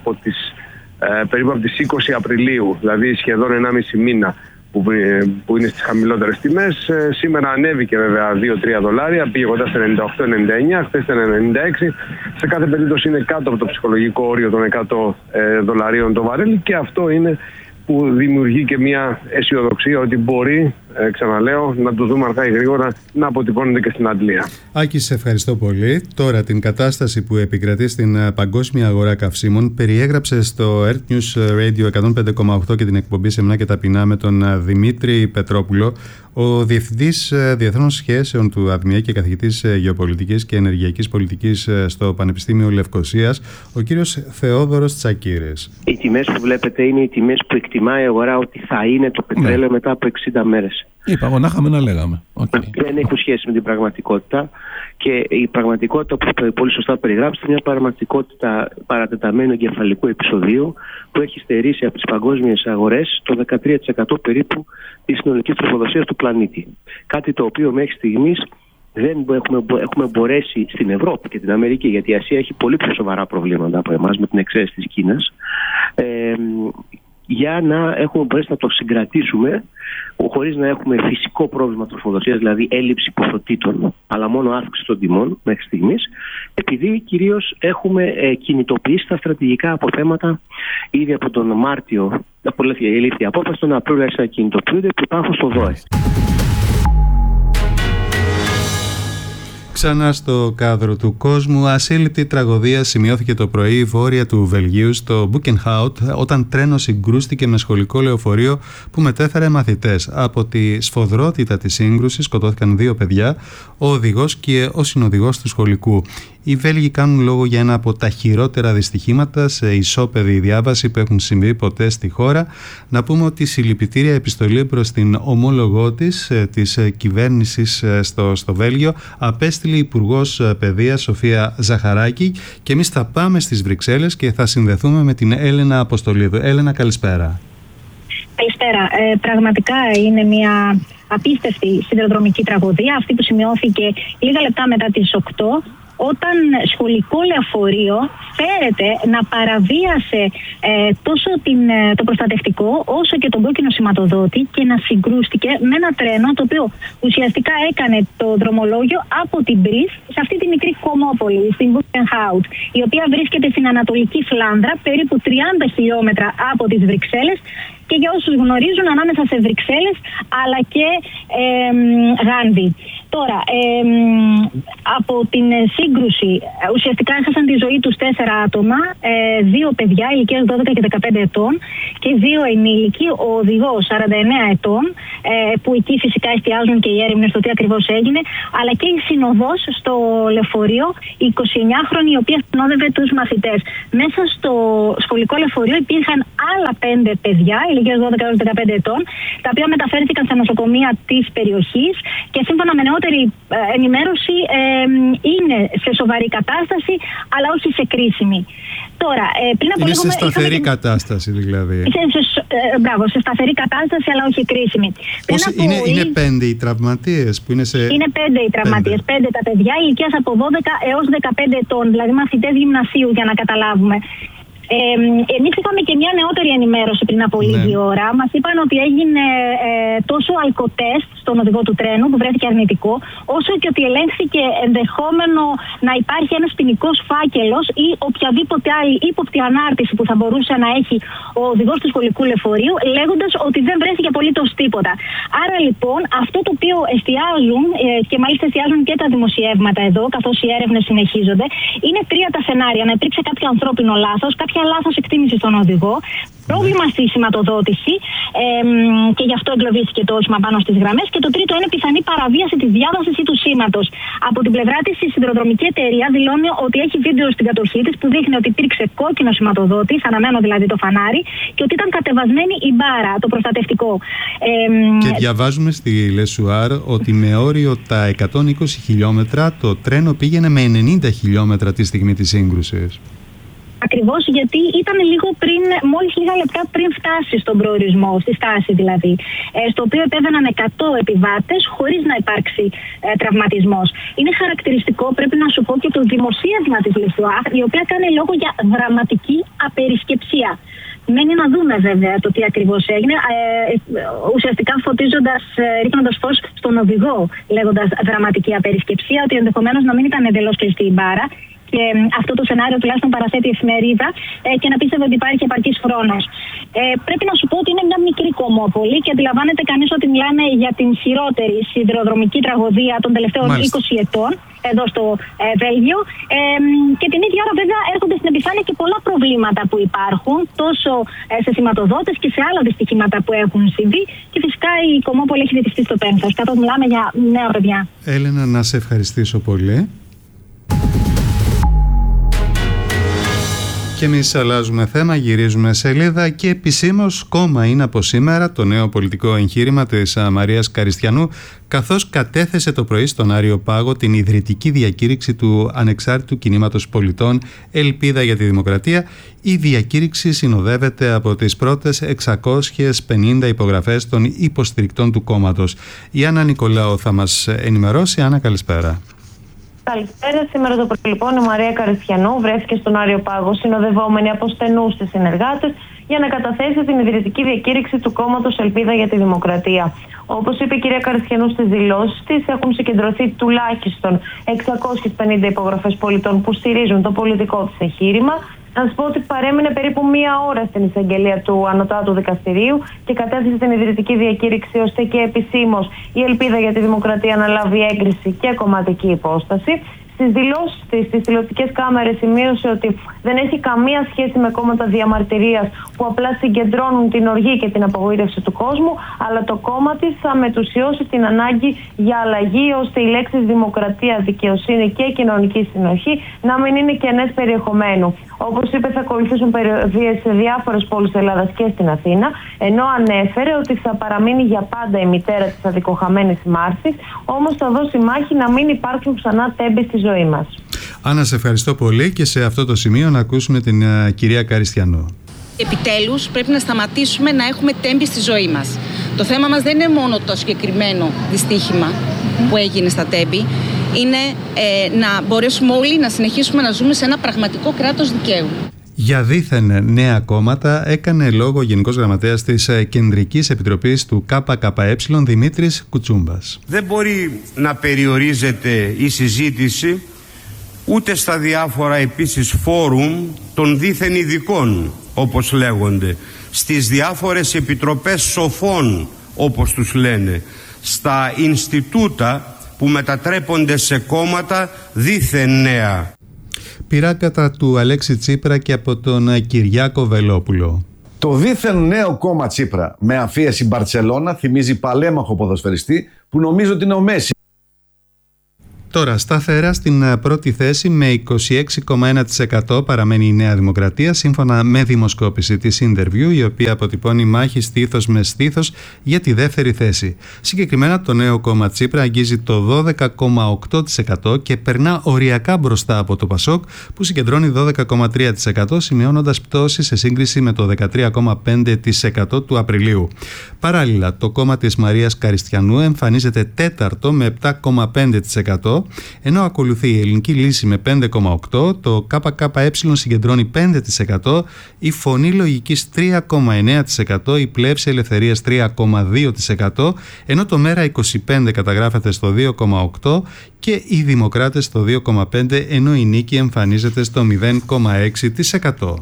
περίπου από τις 20 Απριλίου, δηλαδή σχεδόν 1,5 μήνα που είναι στις χαμηλότερες τιμές. Σήμερα ανέβηκε βέβαια 2-3 δολάρια, πήγε κοντά στα 98-99, χθες ήταν 96. Σε κάθε περίπτωση είναι κάτω από το ψυχολογικό όριο των 100 δολαρίων το βαρέλι και αυτό είναι που δημιουργεί και μια αισιοδοξία ότι μπορεί, ξαναλέω, να το δούμε αργά ή γρήγορα να αποτυπώνεται και στην αντλία. Άκη, σε ευχαριστώ πολύ. Τώρα την κατάσταση που επικρατεί στην παγκόσμια αγορά καυσίμων περιέγραψε στο Earth News Radio 105,8 και την εκπομπή Σεμνά και Ταπεινά με τον Δημήτρη Πετρόπουλο, ο Διευθυντής Διεθνών Σχέσεων του ΑΔΜΙΕ και καθηγητής Γεωπολιτικής και Ενεργειακής Πολιτικής στο Πανεπιστήμιο Λευκωσίας, ο κύριος Θεόδωρος Τσακύρης. Οι τιμές που βλέπετε είναι οι τιμές που εκτιμάει η αγορά ότι θα είναι το πετρέλαιο μετά από 60 μέρες. Είπα εγώ να είχαμε να λέγαμε. Δεν έχουν σχέση με την πραγματικότητα και η πραγματικότητα που πολύ σωστά περιγράψετε είναι μια πραγματικότητα παρατεταμένου εγκεφαλικού επεισοδίου που έχει στερήσει από τις παγκόσμιες αγορές το 13% περίπου της συνολικής τροφοδοσίας του πλανήτη. Κάτι το οποίο μέχρι στιγμής δεν έχουμε μπορέσει στην Ευρώπη και την Αμερική, γιατί η Ασία έχει πολύ πιο σοβαρά προβλήματα από εμάς με την εξαίρεση της Κίνας, για να έχουμε μπορέσει να το συγκρατήσουμε χωρίς να έχουμε φυσικό πρόβλημα τροφοδοσίας, δηλαδή έλλειψη ποσοτήτων, αλλά μόνο αύξηση των τιμών μέχρι στιγμής, επειδή κυρίως έχουμε κινητοποιήσει τα στρατηγικά αποθέματα ήδη από τον Μάρτιο. Η απόφαση τον Απρίλιο άρχισε να κινητοποιούνται που υπάρχουν στο ΔΟΕ. Ξανά στο κάδρο του κόσμου, ασύλληπτη τραγωδία σημειώθηκε το πρωί βόρεια του Βελγίου στο Μπούκενχάουτ όταν τρένο συγκρούστηκε με σχολικό λεωφορείο που μετέφερε μαθητές. Από τη σφοδρότητα της σύγκρουσης σκοτώθηκαν 2 παιδιά, ο οδηγός και ο συνοδηγός του σχολικού. Οι Βέλγοι κάνουν λόγο για ένα από τα χειρότερα δυστυχήματα σε ισόπεδη διάβαση που έχουν συμβεί ποτέ στη χώρα. Να πούμε ότι συλληπιτήρια επιστολή προς την ομόλογό της κυβέρνησης στο Βέλγιο απέστειλε η Υπουργός Παιδείας Σοφία Ζαχαράκη και εμείς θα πάμε στις Βρυξέλλες και θα συνδεθούμε με την Έλενα Αποστολίδου. Έλενα, καλησπέρα. Καλησπέρα. Πραγματικά είναι μια απίστευτη σιδηροδρομική τραγωδία, αυτή που σημειώθηκε λίγα λεπτά μετά τις 8, όταν σχολικό λεωφορείο φέρεται να παραβίασε τόσο το προστατευτικό όσο και τον κόκκινο σηματοδότη και να συγκρούστηκε με ένα τρένο το οποίο ουσιαστικά έκανε το δρομολόγιο από την Μπρις σε αυτή τη μικρή κομμόπολη, στην Μπούχενχάουτ, η οποία βρίσκεται στην Ανατολική Φλάνδρα, περίπου 30 χιλιόμετρα από τις Βρυξέλλες. Και για όσους γνωρίζουν, ανάμεσα σε Βρυξέλλες αλλά και Γάνδη. Τώρα, από την σύγκρουση ουσιαστικά έχασαν τη ζωή τους 4 άτομα, 2 παιδιά ηλικίας 12 και 15 ετών και 2 ενήλικοι, ο οδηγός 49 ετών, που εκεί φυσικά εστιάζουν και οι έρευνες στο τι ακριβώς έγινε, αλλά και η συνοδός στο λεωφορείο, η 29χρονη, η οποία συνόδευε τους μαθητές. Μέσα στο σχολικό λεωφορείο υπήρχαν άλλα 5 παιδιά ηλικίας 12 έως 15 ετών, τα οποία μεταφέρθηκαν στα νοσοκομεία της περιοχής και σύμφωνα με νεότερη ενημέρωση είναι σε σοβαρή κατάσταση, αλλά όχι σε κρίσιμη. Τώρα, πριν από είναι λίγο, σε σταθερή κατάσταση δηλαδή. Μπράβο, σε σταθερή κατάσταση, αλλά όχι κρίσιμη. Είναι 5 οι τραυματίες που είναι σε... Είναι 5 οι τραυματίες, 5 τα παιδιά ηλικίας από 12 έως 15 ετών, δηλαδή μαθητές γυμνασίου, για να καταλάβουμε. Εμείς είχαμε και μια νεότερη ενημέρωση πριν από λίγη ώρα. Μας είπαν ότι έγινε τόσο αλκοτέστ στον οδηγό του τρένου, που βρέθηκε αρνητικό, όσο και ότι ελέγχθηκε ενδεχόμενο να υπάρχει ένας ποινικός φάκελος ή οποιαδήποτε άλλη ύποπτη ανάρτηση που θα μπορούσε να έχει ο οδηγός του σχολικού λεωφορείου, λέγοντας ότι δεν βρέθηκε απολύτως τίποτα. Άρα λοιπόν αυτό το οποίο εστιάζουν, και μάλιστα εστιάζουν και τα δημοσιεύματα εδώ, καθώς οι έρευνες συνεχίζονται, είναι 3 τα σενάρια. Να υπήρξε κάποιο ανθρώπινο λάθος, κάποια λάθος εκτίμηση στον οδηγό, πρόβλημα στη σηματοδότηση και γι' αυτό εγκλωβίστηκε το όχημα πάνω στις γραμμές, και το τρίτο είναι πιθανή παραβίαση της διάβασης ή του σήματος. Από την πλευρά της, η σιδηροδρομική εταιρεία δηλώνει ότι έχει βίντεο στην κατοχή της που δείχνει ότι υπήρξε κόκκινο σηματοδότης, αναμένο δηλαδή το φανάρι, και ότι ήταν κατεβασμένη η μπάρα, το προστατευτικό. Και διαβάζουμε στη Λεσουάρ ότι με όριο τα 120 χιλιόμετρα το τρένο πήγαινε με 90 χιλιόμετρα τη στιγμή της σύγκρουσης. Ακριβώς, γιατί ήταν μόλις λίγα λεπτά πριν φτάσει στον προορισμό, στη στάση δηλαδή, στο οποίο επέβαιναν 100 επιβάτες χωρίς να υπάρξει τραυματισμός. Είναι χαρακτηριστικό, πρέπει να σου πω, και το δημοσίευμα της Λεσουάρ, η οποία κάνει λόγο για δραματική απερισκεψία. Μένει να δούμε βέβαια το τι ακριβώς έγινε, ουσιαστικά ρίχνοντας φως στον οδηγό, λέγοντας δραματική απερισκεψία, ότι ενδεχομένως να μην ήταν εντελώς κλειστή η μπάρα. Και αυτό το σενάριο τουλάχιστον παραθέτει η εφημερίδα, και να πίστευε ότι υπάρχει επαρκής χρόνος. Πρέπει να σου πω ότι είναι μια μικρή κομμόπολη και αντιλαμβάνεται κανείς ότι μιλάνε για την χειρότερη σιδηροδρομική τραγωδία των τελευταίων 20 ετών εδώ στο Βέλγιο. Και την ίδια ώρα βέβαια έρχονται στην επιφάνεια και πολλά προβλήματα που υπάρχουν, τόσο σε σηματοδότες και σε άλλα δυστυχήματα που έχουν συμβεί. Και φυσικά η κομμόπολη έχει βυθιστεί στο πένθος, καθώς μιλάμε για νέα παιδιά. Έλενα, να σε ευχαριστήσω πολύ. Και εμείς αλλάζουμε θέμα, γυρίζουμε σελίδα και επισήμως κόμμα είναι από σήμερα το νέο πολιτικό εγχείρημα της Μαρίας Καριστιανού, καθώς κατέθεσε το πρωί στον Άριο Πάγο την ιδρυτική διακήρυξη του Ανεξάρτητου Κινήματος Πολιτών Ελπίδα για τη Δημοκρατία. Η διακήρυξη συνοδεύεται από τις πρώτες 650 υπογραφές των υποστηρικτών του κόμματος. Η Άννα Νικολάου θα μας ενημερώσει. Άννα, καλησπέρα. Καλησπέρα. Σήμερα το πρωί λοιπόν η Μαρία Καριστιανού βρέθηκε στον Άριο Πάγο συνοδευόμενη από στενούς της συνεργάτες για να καταθέσει την ιδρυτική διακήρυξη του κόμματος Ελπίδα για τη Δημοκρατία. Όπως είπε η κυρία Καριστιανού στις δηλώσεις της, έχουν συγκεντρωθεί τουλάχιστον 650 υπογραφές πολιτών που στηρίζουν το πολιτικό της εγχείρημα. Να σας πω ότι παρέμεινε περίπου μία ώρα στην εισαγγελία του Ανωτάτου Δικαστηρίου και κατέθεσε την ιδρυτική διακήρυξη ώστε και επισήμως η Ελπίδα για τη Δημοκρατία να λάβει έγκριση και κομματική υπόσταση. Στις δηλώσεις της, στις τηλεοπτικές κάμερες, σημείωσε ότι δεν έχει καμία σχέση με κόμματα διαμαρτυρίας που απλά συγκεντρώνουν την οργή και την απογοήτευση του κόσμου, αλλά το κόμμα της θα μετουσιώσει την ανάγκη για αλλαγή ώστε οι λέξεις δημοκρατία, δικαιοσύνη και κοινωνική συνοχή να μην είναι κενές περιεχομένου. Όπως είπε, θα ακολουθήσουν περιοδίες σε διάφορες πόλεις της Ελλάδας και στην Αθήνα, ενώ ανέφερε ότι θα παραμείνει για πάντα η μητέρα της αδικοχαμένης Μάρθης, όμως θα δώσει μάχη να μην υπάρξουν ξανά τέμπη στη ζωή μας. Άννα, σε ευχαριστώ πολύ και σε αυτό το σημείο να ακούσουμε την κυρία Καριστιανού. Επιτέλους πρέπει να σταματήσουμε να έχουμε τέμπη στη ζωή μας. Το θέμα μας δεν είναι μόνο το συγκεκριμένο δυστύχημα που έγινε στα Τέμπη, είναι να μπορέσουμε όλοι να συνεχίσουμε να ζούμε σε ένα πραγματικό κράτος δικαίου. Για δήθεν νέα κόμματα έκανε λόγο ο Γενικός Γραμματέας της Κεντρικής Επιτροπής του ΚΚΕ, Δημήτρης Κουτσούμπας. Δεν μπορεί να περιορίζεται η συζήτηση ούτε στα διάφορα επίσης φόρουμ των δήθεν ειδικών, όπως λέγονται, στις διάφορες επιτροπές σοφών, όπως τους λένε, στα Ινστιτούτα που μετατρέπονται σε κόμματα δήθεν νέα. Πειρά κατά του Αλέξη Τσίπρα και από τον Κυριάκο Βελόπουλο. Το δήθεν νέο κόμμα Τσίπρα με αφίεση Μπαρτσελώνα θυμίζει παλέμαχο ποδοσφαιριστή που νομίζω ότι είναι ο Μέση. Τώρα σταθερά στην πρώτη θέση με 26,1% παραμένει η Νέα Δημοκρατία, σύμφωνα με δημοσκόπηση της Interview, η οποία αποτυπώνει μάχη στήθος με στήθος για τη δεύτερη θέση. Συγκεκριμένα το νέο κόμμα Τσίπρα αγγίζει το 12,8% και περνά οριακά μπροστά από το Πασόκ, που συγκεντρώνει 12,3%, σημειώνοντας πτώση σε σύγκριση με το 13,5% του Απριλίου. Παράλληλα, το κόμμα της Μαρίας Καριστιανού εμφανίζεται τέταρτο με 7,5%, ενώ ακολουθεί η Ελληνική Λύση με 5,8%, το ΚΚΕ συγκεντρώνει 5%, η Φωνή Λογικής 3,9%, η Πλεύση Ελευθερίας 3,2%, ενώ το Μέρα 25 καταγράφεται στο 2,8% και οι Δημοκράτες στο 2,5%, ενώ η Νίκη εμφανίζεται στο 0,6%.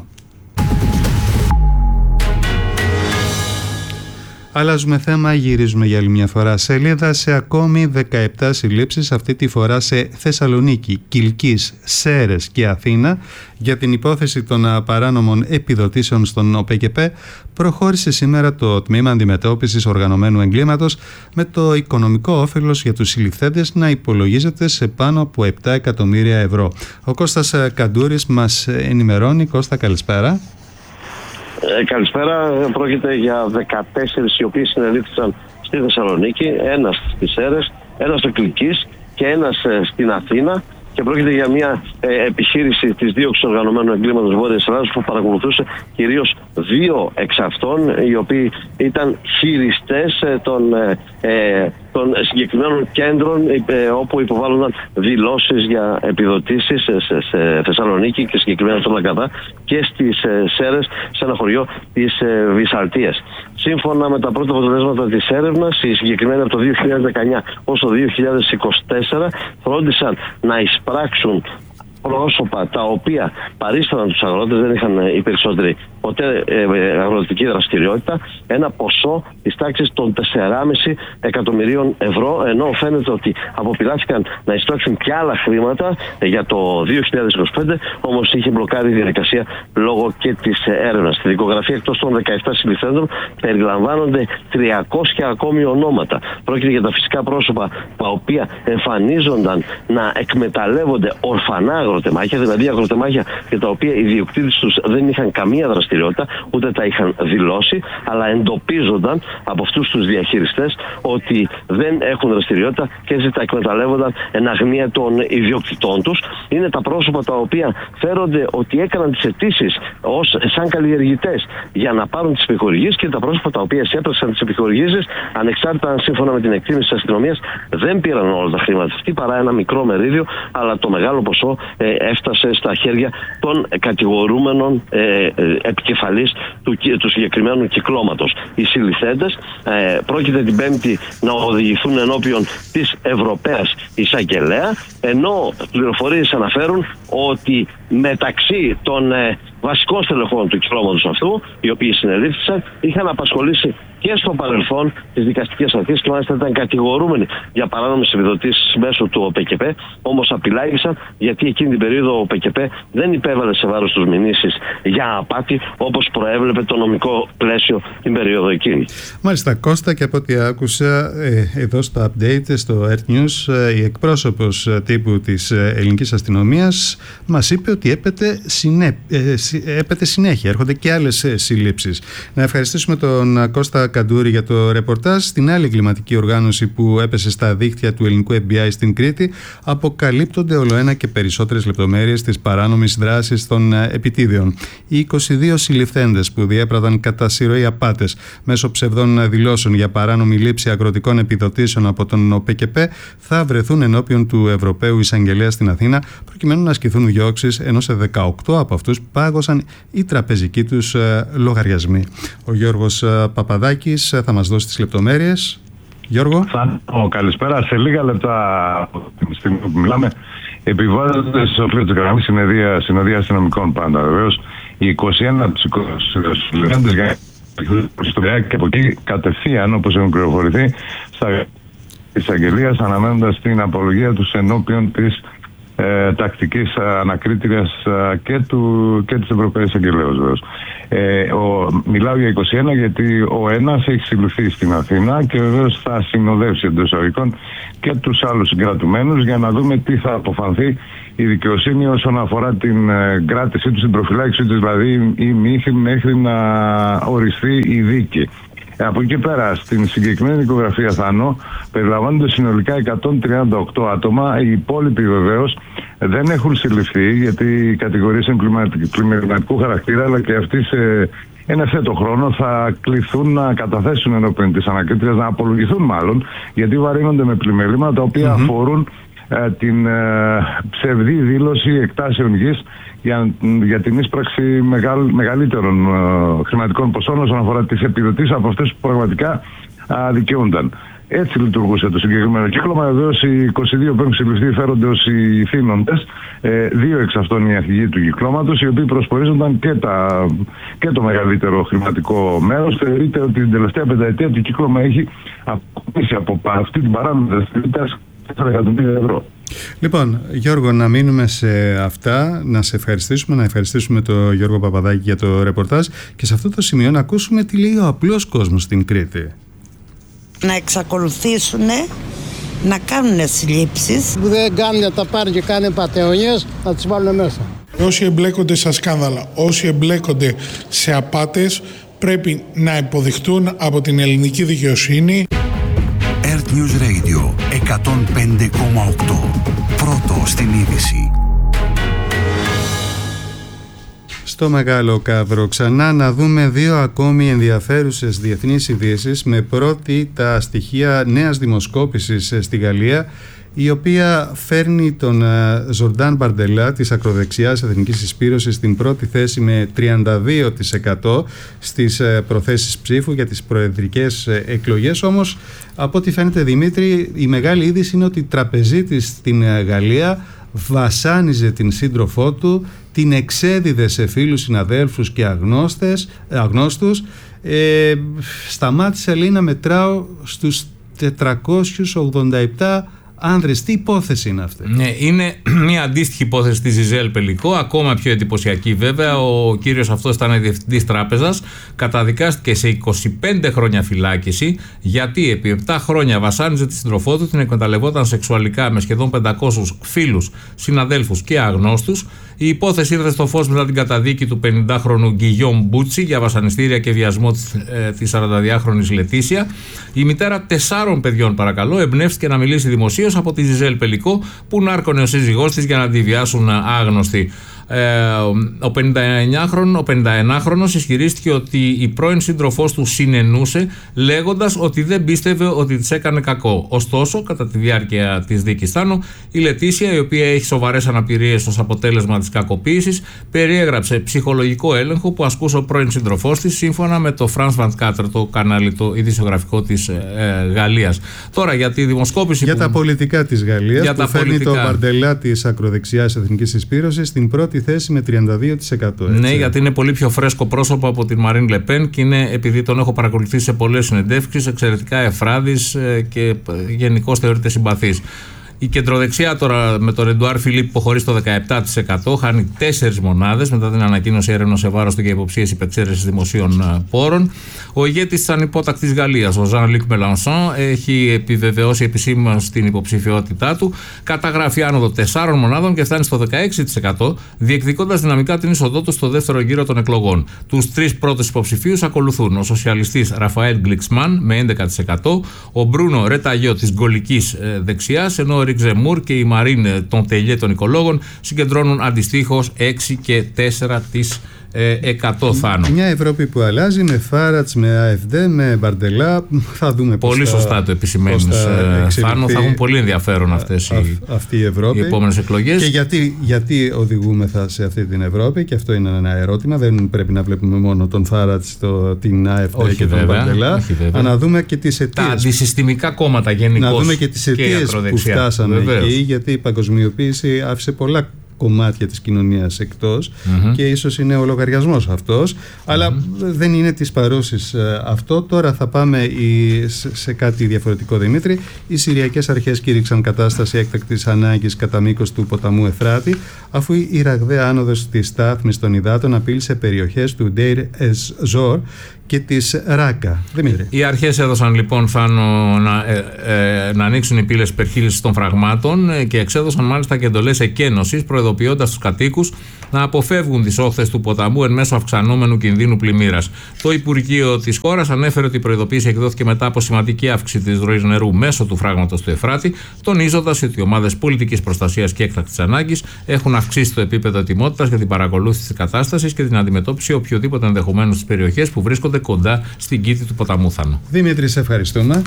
Αλλάζουμε θέμα, γυρίζουμε για άλλη μια φορά σελίδα σε ακόμη 17 συλλήψεις, αυτή τη φορά σε Θεσσαλονίκη, Κιλκής, Σέρρες και Αθήνα. Για την υπόθεση των παράνομων επιδοτήσεων στον ΟΠΕΚΕΠΕ προχώρησε σήμερα το Τμήμα Αντιμετώπισης Οργανωμένου Εγκλήματος, με το οικονομικό όφελος για τους συλληφθέντες να υπολογίζεται σε πάνω από 7 εκατομμύρια ευρώ. Ο Κώστας Καντούρης μας ενημερώνει. Κώστα, καλησπέρα. Καλησπέρα. Πρόκειται για 14 οι οποίοι συνελήφθησαν στη Θεσσαλονίκη, ένας στις Σέρρες, ένας στο Κιλκής και ένας στην Αθήνα. Και πρόκειται για μια επιχείρηση της δίωξης οργανωμένου εγκλήματος Βόρειας Ελλάδας που παρακολουθούσε κυρίως δύο εξ αυτών, οι οποίοι ήταν χειριστές των συγκεκριμένων κέντρων όπου υποβάλλονταν δηλώσεις για επιδοτήσεις σε Θεσσαλονίκη και συγκεκριμένα στο Λαγκαδά και στις Σέρρες, σε ένα χωριό της Βυσσαλτίας. Σύμφωνα με τα πρώτα αποτελέσματα της έρευνας, οι συγκεκριμένοι από το 2019 ως το 2024 φρόντισαν να εισπράξουν πρόσωπα τα οποία παρίσταναν τους αγρότες, δεν είχαν οι περισσότεροι ποτέ αγροτική δραστηριότητα, ένα ποσό της τάξης των 4,5 εκατομμυρίων ευρώ, ενώ φαίνεται ότι αποπειράθηκαν να εισπράξουν και άλλα χρήματα για το 2025, όμως είχε μπλοκάρει η διαδικασία λόγω και της έρευνας. Στη δικογραφία, εκτός των 17 συλληφθέντων, περιλαμβάνονται 300 ακόμη ονόματα. Πρόκειται για τα φυσικά πρόσωπα τα οποία εμφανίζονταν να εκμεταλλεύονται ορφανά αγροτεμάχια, δηλαδή αγροτεμάχια για τα οποία οι ιδιοκτήτες τους δεν είχαν καμία δραστηριότητα, ούτε τα είχαν δηλώσει, αλλά εντοπίζονταν από αυτούς τους διαχειριστές ότι δεν έχουν δραστηριότητα και έτσι τα εκμεταλλεύονταν εν αγνία των ιδιοκτητών τους. Είναι τα πρόσωπα τα οποία φέρονται ότι έκαναν τις αιτήσεις σαν καλλιεργητές για να πάρουν τις επιχορηγήσεις και τα πρόσωπα τα οποία έπραξαν τις επιχορηγήσεις, ανεξάρτητα αν σύμφωνα με την εκτίμηση της αστυνομίας δεν πήραν όλα τα χρήματα αυτή παρά ένα μικρό μερίδιο, αλλά το μεγάλο ποσό έφτασε στα χέρια των κατηγορούμενων επικεφαλής του συγκεκριμένου κυκλώματος. Οι συλληφθέντες πρόκειται την Πέμπτη να οδηγηθούν ενώπιον της Ευρωπαίας Εισαγγελέα, ενώ πληροφορίες αναφέρουν ότι μεταξύ των βασικών στελεχών του κυκλώματος αυτού, οι οποίοι συνελήφθησαν, είχαν απασχολήσει και στο παρελθόν τις δικαστικές αρχές και μάλιστα ήταν κατηγορούμενοι για παράνομες επιδοτήσεις μέσω του ΟΠΕΚΕΠΕ, όμως απειλάγησαν γιατί εκείνη την περίοδο ο ΟΠΕΚΕΠΕ δεν υπέβαλε σε βάρος τους μηνύσεις για απάτη όπως προέβλεπε το νομικό πλαίσιο την περίοδο εκείνη. Μάλιστα, Κώστα, και από ό,τι άκουσα εδώ στο update στο Earth News, η εκπρόσωπος τύπου της ελληνικής αστυνομίας μας είπε ότι έπεται έπεται συνέχεια. Έρχονται και άλλες συλλήψεις. Να ευχαριστήσουμε τον Κώστα Καντούρη για το ρεπορτάζ. Στην άλλη εγκληματική οργάνωση που έπεσε στα δίχτυα του ελληνικού FBI στην Κρήτη, αποκαλύπτονται ολοένα και περισσότερες λεπτομέρειες της παράνομης δράσης των επιτίδιων. Οι 22 συλληφθέντες που διέπραδαν κατά συρροή απάτες μέσω ψευδών δηλώσεων για παράνομη λήψη αγροτικών επιδοτήσεων από τον ΟΠΕΚΕΠΕ θα βρεθούν ενώπιον του Ευρωπαίου Εισαγγελέα στην Αθήνα, προκειμένου να ασκηθούν διώξεις, ενώ σε 18 από αυτούς πάγωσαν οι τραπεζικοί τους λογαριασμοί. Ο Γιώργος Παπαδάκης θα μας δώσει τις λεπτομέρειες. Γιώργο. Καλησπέρα. Σε λίγα λεπτά από την στιγμή που μιλάμε, επιβάλλονται στο πλαίσιο της γραμμής συνοδεία αστυνομικών πάντα. Βεβαίως, οι 21 από τους συλληφθέντες για και από εκεί κατευθείαν, όπως έχουν πληροφορηθεί, στα εισαγγελίας, αναμένοντας την απολογία τους ενώπιον της τακτικής ανακρίτριας και της Ευρωπαϊκής Αγγελέως, βεβαίως. Μιλάω για 21 γιατί ο ένας έχει συλληφθεί στην Αθήνα και βεβαίως θα συνοδεύσει εντός εισαγωγικών και τους άλλους συγκρατουμένους για να δούμε τι θα αποφανθεί η δικαιοσύνη όσον αφορά την κράτησή τους, την προφυλάκησή τους δηλαδή ή μύθι, μέχρι να οριστεί η δίκη. Από εκεί πέρα, στην συγκεκριμένη δικογραφία, Θάνο, περιλαμβάνονται συνολικά 138 άτομα. Οι υπόλοιποι βεβαίως δεν έχουν συλληφθεί, γιατί οι κατηγορίες είναι κλιμακικού χαρακτήρα, αλλά και αυτοί σε ένα ευθέτω χρόνο θα κληθούν να καταθέσουν ενώπιον της ανακρίτριας, να απολογηθούν μάλλον, γιατί βαρύνονται με πλημελήματα τα οποία αφορούν την ψευδή δήλωση εκτάσεων γης για την ίσπραξη μεγαλύτερων χρηματικών ποσών όσον αφορά τις επιδοτήσεις από αυτές που πραγματικά δικαιούνταν. Έτσι λειτουργούσε το συγκεκριμένο κύκλωμα. Βεβαίως οι 22 που έχουν συλληφθεί φέρονται ως οι θύνοντες, 2 εξ αυτών οι αρχηγοί του κυκλώματος, οι οποίοι προσπορίζονταν και το μεγαλύτερο χρηματικό μέρος. Θεωρείται ότι την τελευταία πενταετία το κύκλωμα έχει αποκομίσει από αυτή την παράνομη δραστηριότητα 4 εκατομμύρια ευρώ. Λοιπόν, Γιώργο, να μείνουμε σε αυτά, να σε ευχαριστήσουμε, να ευχαριστήσουμε τον Γιώργο Παπαδάκη για το ρεπορτάζ και σε αυτό το σημείο να ακούσουμε τι λέει ο απλός κόσμος στην Κρήτη. Να εξακολουθήσουν να κάνουν συλλήψεις. Που δεν κάνουν, τα πάρουν και κάνουν πατεωνιές, να τις βάλουν μέσα. Όσοι εμπλέκονται στα σκάνδαλα, όσοι εμπλέκονται σε απάτες, πρέπει να υποδειχτούν από την ελληνική δικαιοσύνη. Earth News Radio 105,8. Πρώτο στην είδηση. Στο Μεγάλο Καύρο ξανά να δούμε 2 ακόμη ενδιαφέρουσες διεθνείς ειδήσεις, με πρώτη τα στοιχεία νέας δημοσκόπησης στη Γαλλία, η οποία φέρνει τον Ζορντάν Μπαρντελά της ακροδεξιάς Εθνικής Συσπήρωσης στην πρώτη θέση με 32% στις προθέσεις ψήφου για τις προεδρικές εκλογές. Όμως, από ό,τι φαίνεται, Δημήτρη, η μεγάλη είδηση είναι ότι η τραπεζίτης στην Γαλλία βασάνιζε την σύντροφό του, την εξέδιδε σε φίλους, συναδέλφους και αγνώστους. Σταμάτησε, λέει, να μετράω στους 487 άνδρες. Τι υπόθεση είναι αυτή? Ναι, είναι μια αντίστοιχη υπόθεση της Ζιζέλ Πελικό, ακόμα πιο εντυπωσιακή βέβαια. Ο κύριος αυτός ήταν διευθυντής τράπεζας, καταδικάστηκε σε 25 χρόνια φυλάκιση, γιατί επί 7 χρόνια βασάνιζε τη σύντροφό του, την εκμεταλλευόταν σεξουαλικά με σχεδόν 500 φίλους, συναδέλφους και αγνώστους. Η υπόθεση ήρθε στο φως μετά την καταδίκη του 50χρονου Γκιγιόμ Μπούτσι για βασανιστήρια και βιασμό της 42χρονης Λετήσια. Η μητέρα 4 παιδιών, παρακαλώ, εμπνεύστηκε να μιλήσει δημοσίως από τη Ζιζέλ Πελικό, που νάρκωνε ο σύζυγός της για να τη βιάσουν άγνωστοι. Ο 51χρονος ισχυρίστηκε ότι η πρώην σύντροφός του συνενούσε, λέγοντας ότι δεν πίστευε ότι της έκανε κακό. Ωστόσο, κατά τη διάρκεια της δίκης Θάνο, η Λετήσια, η οποία έχει σοβαρές αναπηρίες ως αποτέλεσμα της κακοποίησης, περιέγραψε ψυχολογικό έλεγχο που ασκούσε ο πρώην σύντροφός της, σύμφωνα με το France 24, το κανάλι το ειδησιογραφικό της Γαλλίας. Τώρα, για τη δημοσκόπηση. Για τα πολιτικά της Γαλλίας, που φέρνει το Μπαρντελά της ακροδεξιάς Εθνικής Συσπήρωσης στην πρώτη θέση με 32%. Έτσι. Ναι, γιατί είναι πολύ πιο φρέσκο πρόσωπο από την Μαρίν Λεπέν και είναι, επειδή τον έχω παρακολουθήσει σε πολλές συνεντεύξεις, εξαιρετικά ευφράδης και γενικώς θεωρείται συμπαθής. Η κεντροδεξιά τώρα με τον Εντουάρ Φιλίπ υποχωρεί στο 17%, χάνει 4 μονάδες μετά την ανακοίνωση έρευνος σε βάρος του για υποψίες υπεξαίρεσης δημοσίων πόρων. Ο ηγέτης της ανυπότακτης Γαλλίας, ο Ζαν Λουκ Μελανσόν, έχει επιβεβαιώσει επισήμως την υποψηφιότητά του. Καταγράφει άνοδο 4 μονάδων και φτάνει στο 16%, διεκδικώντας δυναμικά την είσοδό του στο δεύτερο γύρο των εκλογών. Τους 3 πρώτους υποψηφίους ακολουθούν ο σοσιαλιστής Ραφαέλ Γκλιξμάν με 11%, ο Μπρούνο Ρεταγιό της γκολικής δεξιάς, ενώ ο Ρικ Ζεμούρ και η Μαρίν Τοντελιέ των οικολόγων συγκεντρώνουν αντιστοίχως 6 και 4%. Θάνο. Μια Ευρώπη που αλλάζει με Φάρατς, με ΑΕΦΔ, με Μπαρντελά. Θα δούμε πώς πολύ σωστά το επισημαίνεις, Θάνο. Θα έχουν πολύ ενδιαφέρον αυτές οι επόμενες εκλογές. Και γιατί οδηγούμεθα σε αυτή την Ευρώπη, και αυτό είναι ένα ερώτημα. Δεν πρέπει να βλέπουμε μόνο τον Φάρατς, την ΑΕΦΔ και τον Μπαρντελά. Να δούμε και τις αιτίες. Τα αντισυστημικά κόμματα γενικώς. Να δούμε και τις αιτίες που φτάσαμε εκεί, γιατί η παγκοσμιοποίηση άφησε πολλά κομμάτια της κοινωνίας εκτός και ίσως είναι ο λογαριασμός αυτός, αλλά δεν είναι της παρούσης αυτό. Τώρα θα πάμε σε κάτι διαφορετικό, Δημήτρη. Οι Συριακές αρχές κήρυξαν κατάσταση έκτακτης ανάγκης κατά μήκος του ποταμού Εφράτη, αφού η ραγδαία άνοδος της στάθμης των υδάτων απείλησε περιοχές του Ντέιρ Ez-Zor και της Ράκα. Δημήτρη. Οι αρχές έδωσαν λοιπόν, Φάνο, να ανοίξουν οι πύλες υπερχείλησης των φραγμάτων και εξέδωσαν μάλιστα και εντολές εκένωσης, προειδοποιώντας τους κατοίκους να αποφεύγουν τις όχθες του ποταμού εν μέσω αυξανόμενου κινδύνου πλημμύρας. Το Υπουργείο της χώρας ανέφερε ότι η προειδοποίηση εκδόθηκε μετά από σημαντική αύξηση της ροής νερού μέσω του φράγματος του Εφράτη, τονίζοντας ότι οι ομάδες πολιτικής προστασίας και έκτακτης ανάγκης έχουν αυξήσει το επίπεδο ετοιμότητας για την παρακολούθηση της κατάστασης και την αντιμετώπιση οποιοδήποτε ενδεχομένου στις περιοχές που βρίσκονται κοντά στην κήτη του ποταμού. Θάνο. Δημήτρη, σε ευχαριστούμε.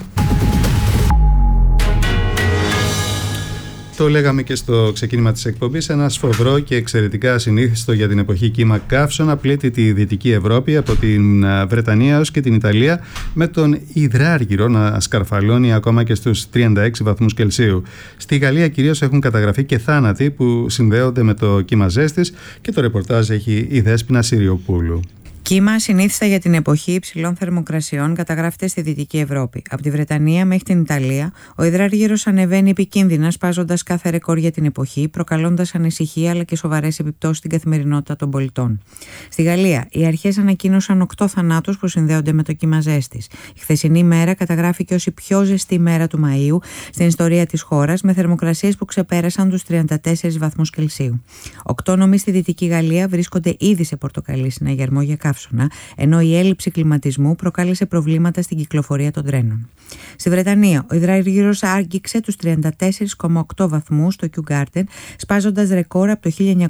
Το λέγαμε και στο ξεκίνημα της εκπομπής, ένα σφοδρό και εξαιρετικά ασυνήθιστο για την εποχή κύμα καύσωνα πλήττει τη Δυτική Ευρώπη από την Βρετανία έως και την Ιταλία, με τον υδράργυρο να σκαρφαλώνει ακόμα και στους 36 βαθμούς Κελσίου. Στη Γαλλία κυρίως έχουν καταγραφεί και θάνατοι που συνδέονται με το κύμα ζέστης, και το ρεπορτάζ έχει η Δέσποινα Συριοπούλου. Κύμα ασυνήθιστα για την εποχή υψηλών θερμοκρασιών καταγράφεται στη Δυτική Ευρώπη. Από τη Βρετανία μέχρι την Ιταλία, ο υδράργυρος ανεβαίνει επικίνδυνα, σπάζοντας κάθε ρεκόρ για την εποχή, προκαλώντας ανησυχία αλλά και σοβαρές επιπτώσεις στην καθημερινότητα των πολιτών. Στη Γαλλία, οι αρχές ανακοίνωσαν 8 θανάτους που συνδέονται με το κύμα ζέστης. Η χθεσινή μέρα καταγράφηκε ως η πιο ζεστή μέρα του Μαΐου στην ιστορία της χώρας, με θερμοκρασίες που ξεπέρασαν τους 34 βαθμούς Κελσίου. 8 νομοί στη Δυτική Γαλλία βρίσκονται ήδη σε πορτοκαλί συναγερμό για καύσωνα, ενώ η έλλειψη κλιματισμού προκάλεσε προβλήματα στην κυκλοφορία των τρένων. Στη Βρετανία, ο υδράργυρος άγγιξε τους 34,8 βαθμούς στο Kew Garden, σπάζοντας ρεκόρ από το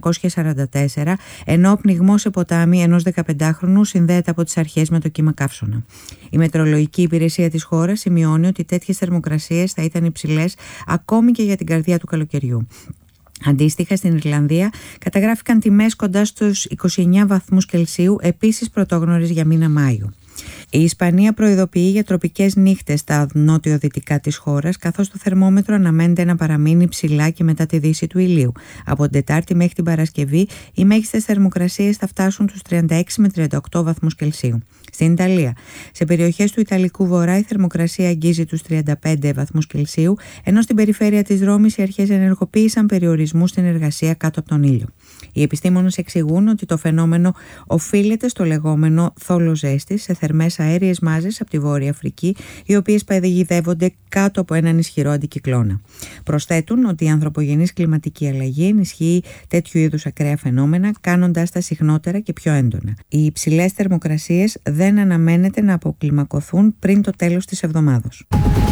1944, ενώ ο πνιγμός σε ποτάμι ενός 15χρονου συνδέεται από τις αρχές με το κύμα καύσωνα. Η Μετεωρολογική Υπηρεσία της χώρας σημειώνει ότι τέτοιες θερμοκρασίες θα ήταν υψηλές ακόμη και για την καρδιά του καλοκαιριού. Αντίστοιχα, στην Ιρλανδία καταγράφηκαν τιμές κοντά στους 29 βαθμούς Κελσίου, επίσης πρωτόγνωρες για μήνα Μάιο. Η Ισπανία προειδοποιεί για τροπικές νύχτες στα νότιο-δυτικά της χώρας, καθώς το θερμόμετρο αναμένεται να παραμείνει ψηλά και μετά τη δύση του ηλίου. Από την Τετάρτη μέχρι την Παρασκευή, οι μέγιστες θερμοκρασίες θα φτάσουν τους 36 με 38 βαθμούς Κελσίου. Στην Ιταλία, σε περιοχές του Ιταλικού Βορρά, η θερμοκρασία αγγίζει τους 35 βαθμούς Κελσίου, ενώ στην περιφέρεια της Ρώμης οι αρχές ενεργοποίησαν περιορισμούς στην εργασία κάτω από τον ήλιο. Οι επιστήμονες εξηγούν ότι το φαινόμενο οφείλεται στο λεγόμενο θόλο ζέστης, σε θερμές αέριες μάζες από τη Βόρεια Αφρική, οι οποίες παγιδεύονται κάτω από έναν ισχυρό αντικυκλώνα. Προσθέτουν ότι η ανθρωπογενής κλιματική αλλαγή ενισχύει τέτοιου είδους ακραία φαινόμενα, κάνοντάς τα συχνότερα και πιο έντονα. Οι υψηλές θερμοκρασίες δεν αναμένεται να αποκλιμακωθούν πριν το τέλος της εβδομάδος.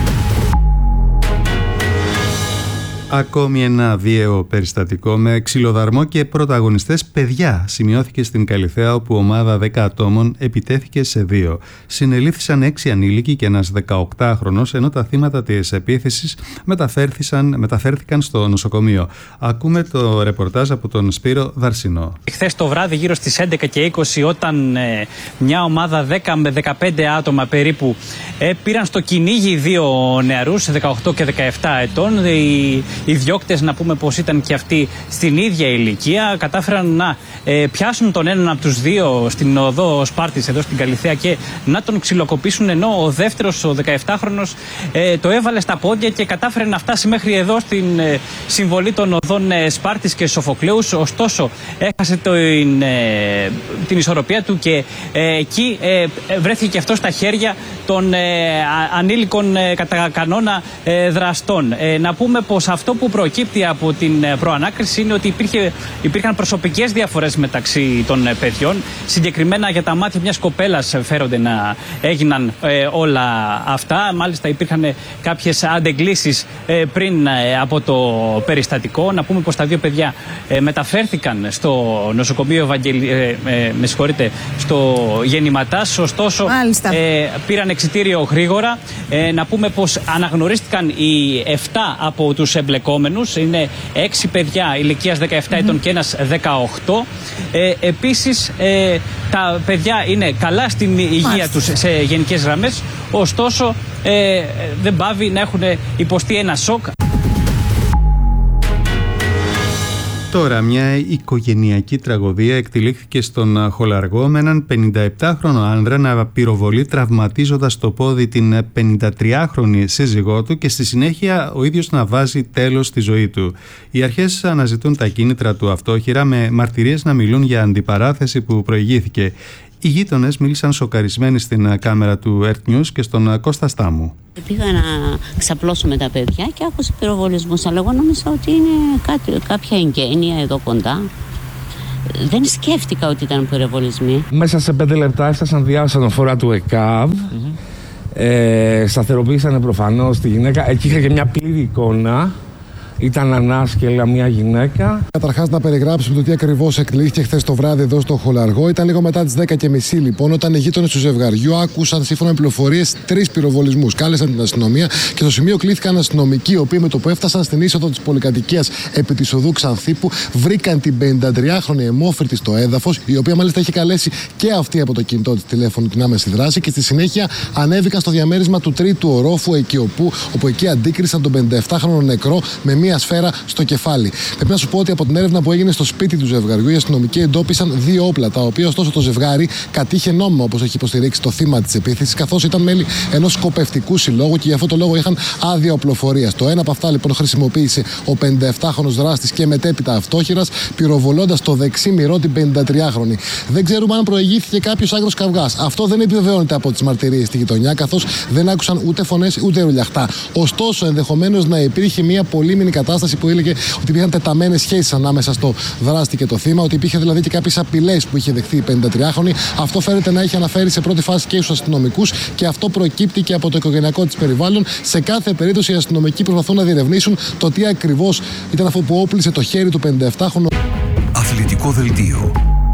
Ακόμη ένα βίαιο περιστατικό με ξυλοδαρμό και πρωταγωνιστές παιδιά σημειώθηκε στην Καλιθέα, όπου ομάδα 10 ατόμων επιτέθηκε σε 2. Συνελήφθησαν 6 ανήλικοι και ένας 18χρονος, ενώ τα θύματα της επίθεσης μεταφέρθηκαν στο νοσοκομείο. Ακούμε το ρεπορτάζ από τον Σπύρο Δαρσινό. Χθες το βράδυ, γύρω στις 11 και 20, όταν μια ομάδα 10 με 15 άτομα περίπου πήραν στο κυνήγι 2 νεαρούς, 18 και 17 ετών. Οι διώκτες, να πούμε πως ήταν και αυτοί στην ίδια ηλικία, κατάφεραν να πιάσουν τον έναν από τους δύο στην οδό Σπάρτης εδώ στην Καλιθέα και να τον ξυλοκοπήσουν, ενώ ο δεύτερος, ο 17χρονος, το έβαλε στα πόδια και κατάφερε να φτάσει μέχρι εδώ στην συμβολή των οδών Σπάρτης και Σοφοκλέους. Ωστόσο έχασε την ισορροπία του και εκεί βρέθηκε και αυτό στα χέρια των ανήλικων κατά κανόνα δραστών. Να πούμε πως αυτό που προκύπτει από την προανάκριση είναι ότι υπήρχαν προσωπικές διαφορές μεταξύ των παιδιών. Συγκεκριμένα για τα μάτια μιας κοπέλας φέρονται να έγιναν όλα αυτά. Μάλιστα υπήρχαν κάποιες αντεγκλήσεις πριν από το περιστατικό. Να πούμε πως τα δύο παιδιά μεταφέρθηκαν στο νοσοκομείο στο Γεννηματάς. Ωστόσο πήραν εξιτήριο γρήγορα. Να πούμε πως αναγνωρίστηκαν οι 7 από τους εμπλεκόμενους. Είναι 6 παιδιά ηλικίας 17 ετών και ένας 18. Επίσης τα παιδιά είναι καλά στην υγεία τους σε γενικές γραμμές. Ωστόσο δεν πάβει να έχουν υποστεί ένα σοκ. Τώρα, μια οικογενειακή τραγωδία εκτελήχθηκε στον Χολαργό με έναν 57χρονο άνδρα να πυροβολεί τραυματίζοντας το πόδι την 53χρονη σύζυγό του και στη συνέχεια ο ίδιος να βάζει τέλος στη ζωή του. Οι αρχές αναζητούν τα κίνητρα του αυτόχειρα με μαρτυρίες να μιλούν για αντιπαράθεση που προηγήθηκε. Οι γείτονες μίλησαν σοκαρισμένοι στην κάμερα του Earth News και στον Κώστα Στάμου. Πήγα να ξαπλώσω με τα παιδιά και άκουσα πυροβολισμούς, αλλά εγώ νόμιζα ότι είναι κάποια εγγένεια εδώ κοντά. Δεν σκέφτηκα ότι ήταν πυροβολισμοί. Μέσα σε 5 λεπτά έφτασαν διάσωνοφορά του ΕΚΑΒ. Σταθεροποίησαν προφανώς τη γυναίκα. Εκεί είχα και μια πλήρη εικόνα. Ήταν ανάσκελα μια γυναίκα. Καταρχάς, να περιγράψουμε το τι ακριβώς εκλήθηκε χθες το βράδυ εδώ στο Χολαργό. Ήταν λίγο μετά τις 10:30 λοιπόν, όταν οι γείτονες του ζευγαριού άκουσαν σύμφωνα με πληροφορίες 3 πυροβολισμούς. Κάλεσαν την αστυνομία και στο σημείο κλήθηκαν αστυνομικοί, οι οποίοι με το που έφτασαν στην είσοδο της πολυκατοικίας επί της οδού Ξανθήπου, βρήκαν την 53χρονη αιμόφυρτη στο έδαφος, η οποία μάλιστα είχε καλέσει και αυτή από το κινητό της τηλέφωνο την άμεση δράση, και στη συνέχεια ανέβηκαν στο διαμέρισμα του 3ου ορόφου, όπου εκεί αντίκρισαν τον 57χρονο νεκρό με μία σφαίρα στο κεφάλι. Πρέπει να σου πω ότι από την έρευνα που έγινε στο σπίτι του ζευγαριού, οι αστυνομικοί εντόπισαν 2 όπλα, τα οποία ωστόσο το ζευγάρι κατήχε νόμιμα, όπως έχει υποστηρίξει το θύμα της επίθεσης, καθώς ήταν μέλη ενός σκοπευτικού συλλόγου και γι' αυτό το λόγο είχαν άδεια οπλοφορίας. Το ένα από αυτά λοιπόν χρησιμοποίησε ο 57χρονος δράστης και μετέπειτα αυτόχειρας, πυροβολώντας το δεξί μυρό την 53χρονη. Δεν ξέρουμε αν προηγήθηκε κάποιος άγρος καυγάς. Αυτό δεν επιβεβαιώνεται από τις μαρτυρίες στη γειτονιά, καθώς δεν άκουσαν ούτε φωνές ούτε ρουλιαχτά. Ωστόσο, ενδεχομένως να υπήρχε μια πολύμηνη κατάσταση που έλεγε ότι υπήρχαν τεταμένες σχέσεις ανάμεσα στο δράστη και το θύμα, ότι υπήρχε δηλαδή και κάποιες απειλές που είχε δεχθεί η 53χρονη. Αυτό φαίνεται να έχει αναφέρει σε πρώτη φάση και στους αστυνομικούς και αυτό προκύπτει και από το οικογενειακό της περιβάλλον. Σε κάθε περίπτωση, οι αστυνομικοί προσπαθούν να διερευνήσουν το τι ακριβώς ήταν αυτό που όπλησε το χέρι του 57χρονου. Αθλητικό δελτίο.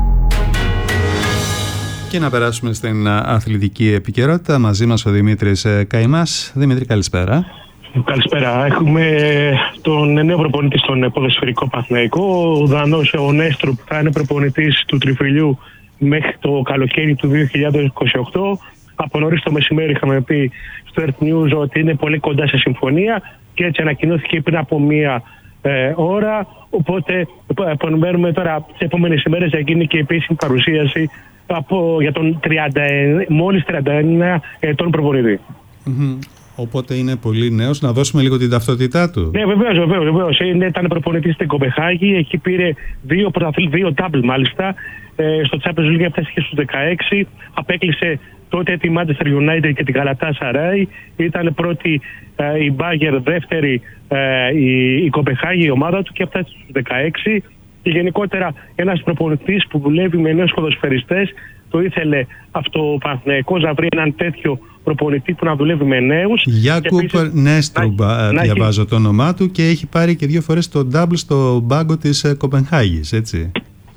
Και να περάσουμε στην αθλητική επικαιρότητα. Μαζί μας ο Δημήτρης Καϊμάς. Δημήτρη, καλησπέρα. Καλησπέρα. Έχουμε τον νέο προπονητή στον ποδοσφαιρικό Παναθηναϊκό. Ο Δανός ο Νέστρουπ θα είναι προπονητής του Τριφυλιού μέχρι το καλοκαίρι του 2028. Από νωρίς το μεσημέρι είχαμε πει στο Earth News ότι είναι πολύ κοντά σε συμφωνία και έτσι ανακοινώθηκε πριν από μία ώρα. Οπότε περιμένουμε τώρα τις επόμενες ημέρες να γίνει και επίσημη παρουσίαση για τον μόλις 39 ετών προπονητή. Οπότε είναι πολύ νέος. Να δώσουμε λίγο την ταυτότητά του. Ναι, βεβαίως. Ήταν προπονητής στην Κοπεχάγη. Εκεί πήρε 2 double μάλιστα. Στο Champions League έφτασε στους 16. Απέκλεισε τότε τη Manchester United και την Galatasaray. Ήταν πρώτη η Bayern, δεύτερη η Κοπεχάγη, η ομάδα του, και έφτασε στους 16. Και γενικότερα ένας προπονητής που δουλεύει με νέους ποδοσφαιριστές. Το ήθελε αυτό ο Παναθηναϊκός, να βρει έναν τέτοιο προπονητή που να δουλεύει με νέους. Γιάκουπ Νέστρουπ διαβάζω το όνομά του και έχει πάρει και 2 φορές το double στο μπάγκο της Κοπενχάγης, έτσι.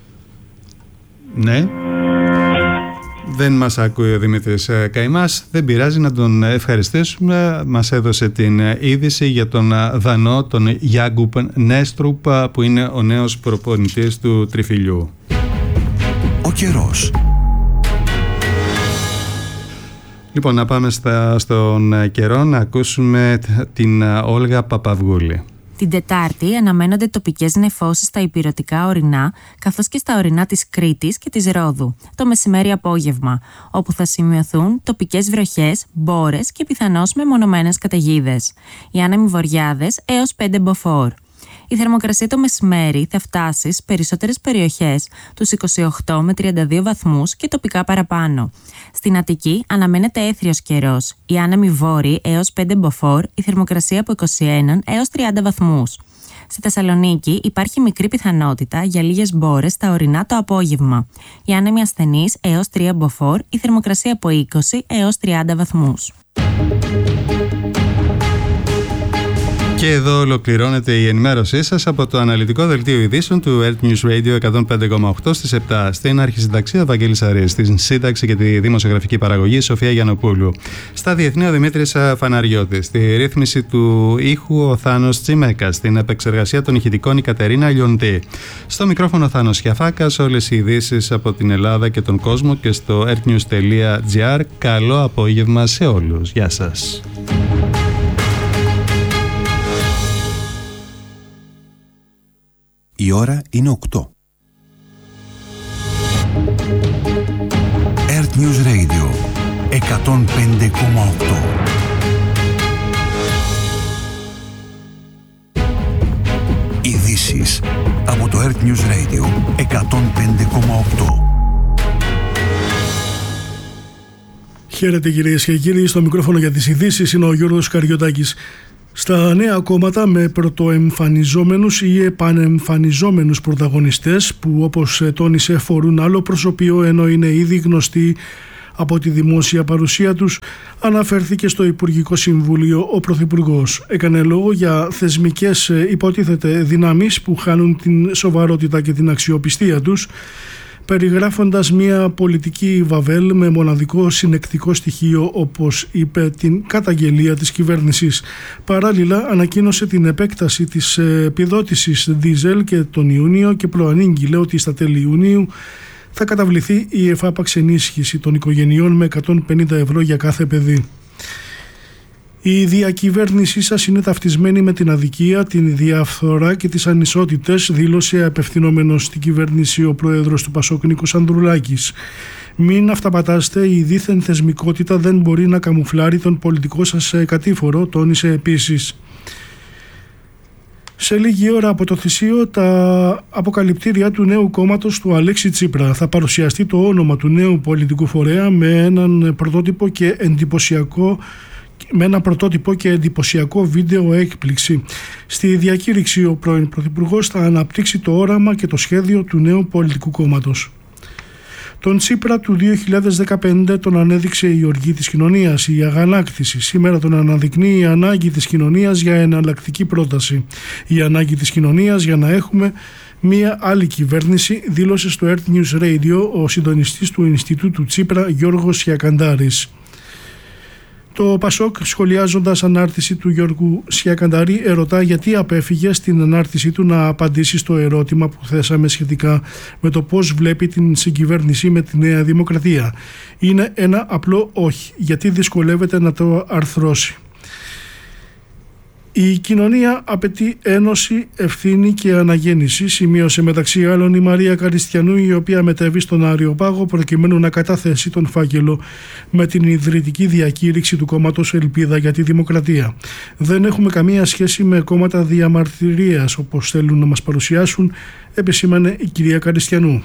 Ναι. Δεν μας ακούει ο Δημήτρης Καϊμάς. Δεν πειράζει, να τον ευχαριστήσουμε. Μας έδωσε την είδηση για τον Δανό, τον Γιάκουπ Νέστρουπ, που είναι ο νέος προπονητής του Τριφυλιού. Ο καιρός. Λοιπόν, να πάμε στον καιρό να ακούσουμε την Όλγα Παπαυγούλη. Την Τετάρτη αναμένονται τοπικές νεφώσεις στα ηπειρωτικά ορεινά, καθώς και στα ορεινά της Κρήτης και της Ρόδου, το μεσημέρι-απόγευμα, όπου θα σημειωθούν τοπικές βροχές, μπόρες και πιθανώς μεμονωμένες καταιγίδες. Οι άνεμοι βοριάδες έως 5 μποφόρ. Η θερμοκρασία το μεσημέρι θα φτάσει στις περισσότερες περιοχές τους 28 με 32 βαθμούς και τοπικά παραπάνω. Στην Αττική αναμένεται έθριος καιρός. Οι άνεμοι βόρειοι έως 5 μποφόρ, η θερμοκρασία από 21 έως 30 βαθμούς. Στη Θεσσαλονίκη υπάρχει μικρή πιθανότητα για λίγες μπόρες στα ορεινά το απόγευμα. Οι άνεμοι ασθενείς έως 3 μποφόρ, η θερμοκρασία από 20 έως 30 βαθμούς. Και εδώ ολοκληρώνεται η ενημέρωσή σας από το αναλυτικό δελτίο ειδήσεων του Earth News Radio 105,8 στις 7. Στην αρχισυνταξία Βαγγέλης Αρής, στην σύνταξη και τη δημοσιογραφική παραγωγή Σοφία Γιαννοπούλου. Στα διεθνή ο Δημήτρης Φαναριώτης. Στη ρύθμιση του ήχου ο Θάνος Τσιμέκας. Στην επεξεργασία των ηχητικών η Κατερίνα Λιοντή. Στο μικρόφωνο Θάνος Χιαφάκας. Όλες οι ειδήσεις από την Ελλάδα και τον κόσμο και στο earthnews.gr. Καλό απόγευμα σε όλους. Γεια σας. Η ώρα είναι 8. Earth News Radio 105,8. Ειδήσεις από το Earth News Radio 105,8. Χαίρετε κυρίες και κύριοι, στο μικρόφωνο για τις ειδήσεις είναι ο Γιώργος Καριωτάκης. Στα νέα κόμματα με πρωτοεμφανιζόμενους ή επανεμφανιζόμενους πρωταγωνιστές που, όπως τόνισε, φορούν άλλο προσωπείο ενώ είναι ήδη γνωστοί από τη δημόσια παρουσία τους, αναφέρθηκε στο Υπουργικό Συμβούλιο ο Πρωθυπουργός. Έκανε λόγο για θεσμικές υποτίθεται δυνάμεις που χάνουν την σοβαρότητα και την αξιοπιστία τους, περιγράφοντας μια πολιτική βαβέλ με μοναδικό συνεκτικό στοιχείο, όπως είπε, την καταγγελία της κυβέρνησης. Παράλληλα ανακοίνωσε την επέκταση της επιδότησης δίζελ και τον Ιούνιο και προανήγγειλε ότι στα τέλη Ιουνίου θα καταβληθεί η εφάπαξ ενίσχυση των οικογενειών με 150 ευρώ για κάθε παιδί. Η διακυβέρνησή σας είναι ταυτισμένη με την αδικία, την διαφθορά και τις ανισότητες, δήλωσε απευθυνόμενος στην κυβέρνηση ο πρόεδρος του Πασόκ Νίκος Ανδρουλάκης. Μην αυταπατάστε, η δίθεν θεσμικότητα δεν μπορεί να καμουφλάρει τον πολιτικό σας κατήφορο, τόνισε επίσης. Σε λίγη ώρα από το θυσίο, τα αποκαλυπτήρια του νέου κόμματος του Αλέξη Τσίπρα. Θα παρουσιαστεί το όνομα του νέου πολιτικού φορέα με ένα πρωτότυπο και εντυπωσιακό βίντεο έκπληξη. Στη διακήρυξη ο πρώην Πρωθυπουργός θα αναπτύξει το όραμα και το σχέδιο του νέου πολιτικού κόμματος. Τον Τσίπρα του 2015 τον ανέδειξε η οργή της κοινωνίας, η αγανάκτηση. Σήμερα τον αναδεικνύει η ανάγκη της κοινωνίας για εναλλακτική πρόταση. Η ανάγκη της κοινωνίας για να έχουμε μία άλλη κυβέρνηση, δήλωσε στο Earth News Radio ο συντονιστής του Ινστιτούτου Τσίπρα Γιώργος Σιακαντάρης. Το Πασόκ, σχολιάζοντας ανάρτηση του Γιώργου Σιακαντάρη, ερωτά γιατί απέφυγε στην ανάρτησή του να απαντήσει στο ερώτημα που θέσαμε σχετικά με το πώς βλέπει την συγκυβέρνηση με τη Νέα Δημοκρατία. Είναι ένα απλό όχι, γιατί δυσκολεύεται να το αρθρώσει. Η κοινωνία απαιτεί ένωση, ευθύνη και αναγέννηση, σημείωσε μεταξύ άλλων η Μαρία Καριστιανού, η οποία μετέβη στον Αριοπάγο προκειμένου να καταθέσει τον φάκελο με την ιδρυτική διακήρυξη του κόμματος Ελπίδα για τη Δημοκρατία. Δεν έχουμε καμία σχέση με κόμματα διαμαρτυρίας, όπως θέλουν να μας παρουσιάσουν, επισήμανε η κυρία Καριστιανού.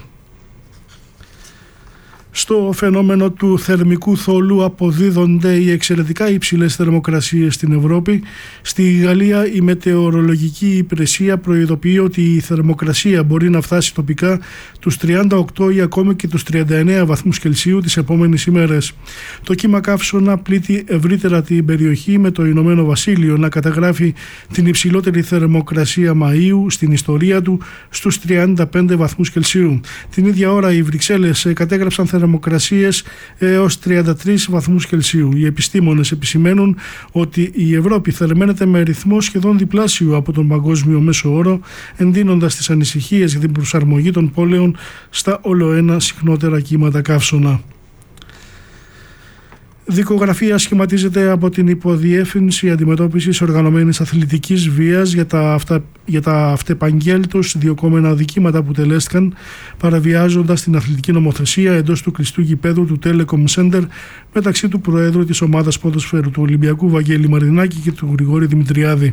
Στο φαινόμενο του θερμικού θόλου αποδίδονται οι εξαιρετικά υψηλές θερμοκρασίες στην Ευρώπη. Στη Γαλλία η μετεωρολογική υπηρεσία προειδοποιεί ότι η θερμοκρασία μπορεί να φτάσει τοπικά τους 38 ή ακόμη και τους 39 βαθμούς Κελσίου τις επόμενες ημέρες. Το κύμα καύσωνα πλήττει ευρύτερα την περιοχή, με το Ηνωμένο Βασίλειο να καταγράφει την υψηλότερη θερμοκρασία Μαΐου στην ιστορία του στους 35 βαθμούς Κελσίου. Την ίδια ώρα οι Βρυξέλλες κατέγραψαν θερμοκρασίες έως 33 βαθμούς Κελσίου. Οι επιστήμονες επισημαίνουν ότι η Ευρώπη θερμαίνεται με ρυθμό σχεδόν διπλάσιο από τον παγκόσμιο μέσο όρο, εντείνοντας τις ανησυχίες για την προσαρμογή των πόλεων στα ολοένα συχνότερα κύματα καύσωνα. Δικογραφία σχηματίζεται από την Υποδιεύθυνση Αντιμετώπισης Οργανωμένης Αθλητικής Βίας για τα αυτεπαγγέλτως διωκόμενα αδικήματα που τελέστηκαν παραβιάζοντας την αθλητική νομοθεσία εντός του κλειστού γηπέδου του Telecom Center μεταξύ του Προέδρου της ομάδας ποδοσφαίρου του Ολυμπιακού Βαγγέλη Μαρινάκη και του Γρηγόρη Δημητριάδη.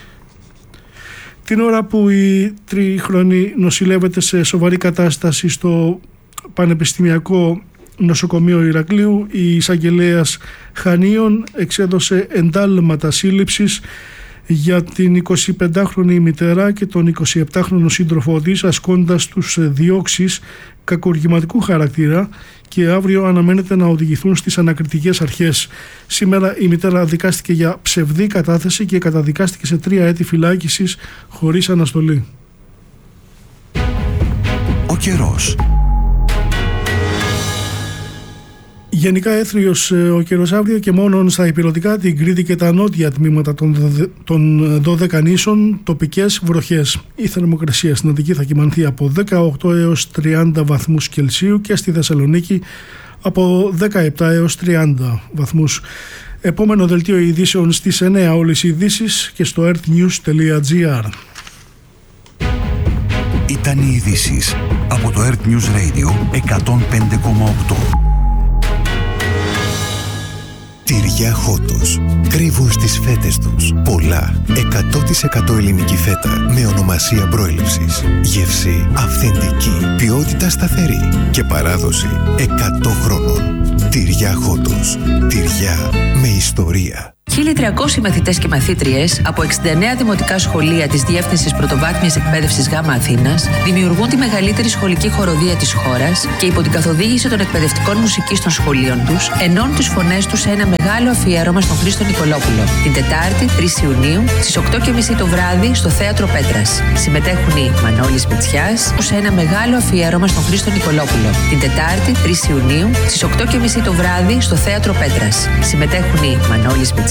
Την ώρα που η τρίχρονη νοσηλεύεται σε σοβαρή κατάσταση στο Πανεπιστημιακό Νοσοκομείο Ηρακλείου, η εισαγγελέας Χανίων εξέδωσε εντάλματα σύλληψης για την 25χρονη μητέρα και τον 27χρονο σύντροφό της, ασκώντας τους διώξεις κακουργηματικού χαρακτήρα, και αύριο αναμένεται να οδηγηθούν στις ανακριτικές αρχές. Σήμερα η μητέρα δικάστηκε για ψευδή κατάθεση και καταδικάστηκε σε 3 έτη φυλάκισης χωρίς αναστολή. Ο καιρός. Γενικά έθριος ο καιρός αύριο και μόνο στα ηπειρωτικά, την Κρήτη και τα νότια τμήματα των 12 νήσων, τοπικές βροχές. Η θερμοκρασία στην Αττική θα κυμανθεί από 18 έως 30 βαθμούς Κελσίου και στη Θεσσαλονίκη από 17 έως 30 βαθμούς. Επόμενο δελτίο ειδήσεων στις 9 όλες οι ειδήσεις και στο earthnews.gr. Ήταν οι ειδήσεις από το Earth News Radio 105,8. Τυριά Χότος. Κρύβουν στις φέτες τους πολλά 100% ελληνική φέτα με ονομασία προέλευσης. Γεύση αυθεντική, ποιότητα σταθερή και παράδοση 100 χρόνων. Τυριά Χότος. Τυριά με ιστορία. 1.300 μαθητές και μαθήτριες από 69 δημοτικά σχολεία της Διεύθυνσης Πρωτοβάθμιας Εκπαίδευσης ΓΑΜΑ Αθήνας δημιουργούν τη μεγαλύτερη σχολική χοροδία της χώρας και υπό την καθοδήγηση των εκπαιδευτικών μουσικής των σχολείων τους ενώνουν τις φωνές τους σε ένα μεγάλο αφιέρωμα στον Χρήστο Νικολόπουλο την Τετάρτη 3 Ιουνίου στις 8.30 το βράδυ στο Θέατρο Πέτρας. Συμμετέχουν οι Μανώλης Μητσιάς σε ένα μεγάλο αφιέρωμα στον Χρήστο Νικολόπουλο την Τετάρτη 3 Ιουνίου στις 8.30 το βράδυ στο Θέατρο Πέτρας. Συμμετέχουν οι Μανώλης Μητσιάς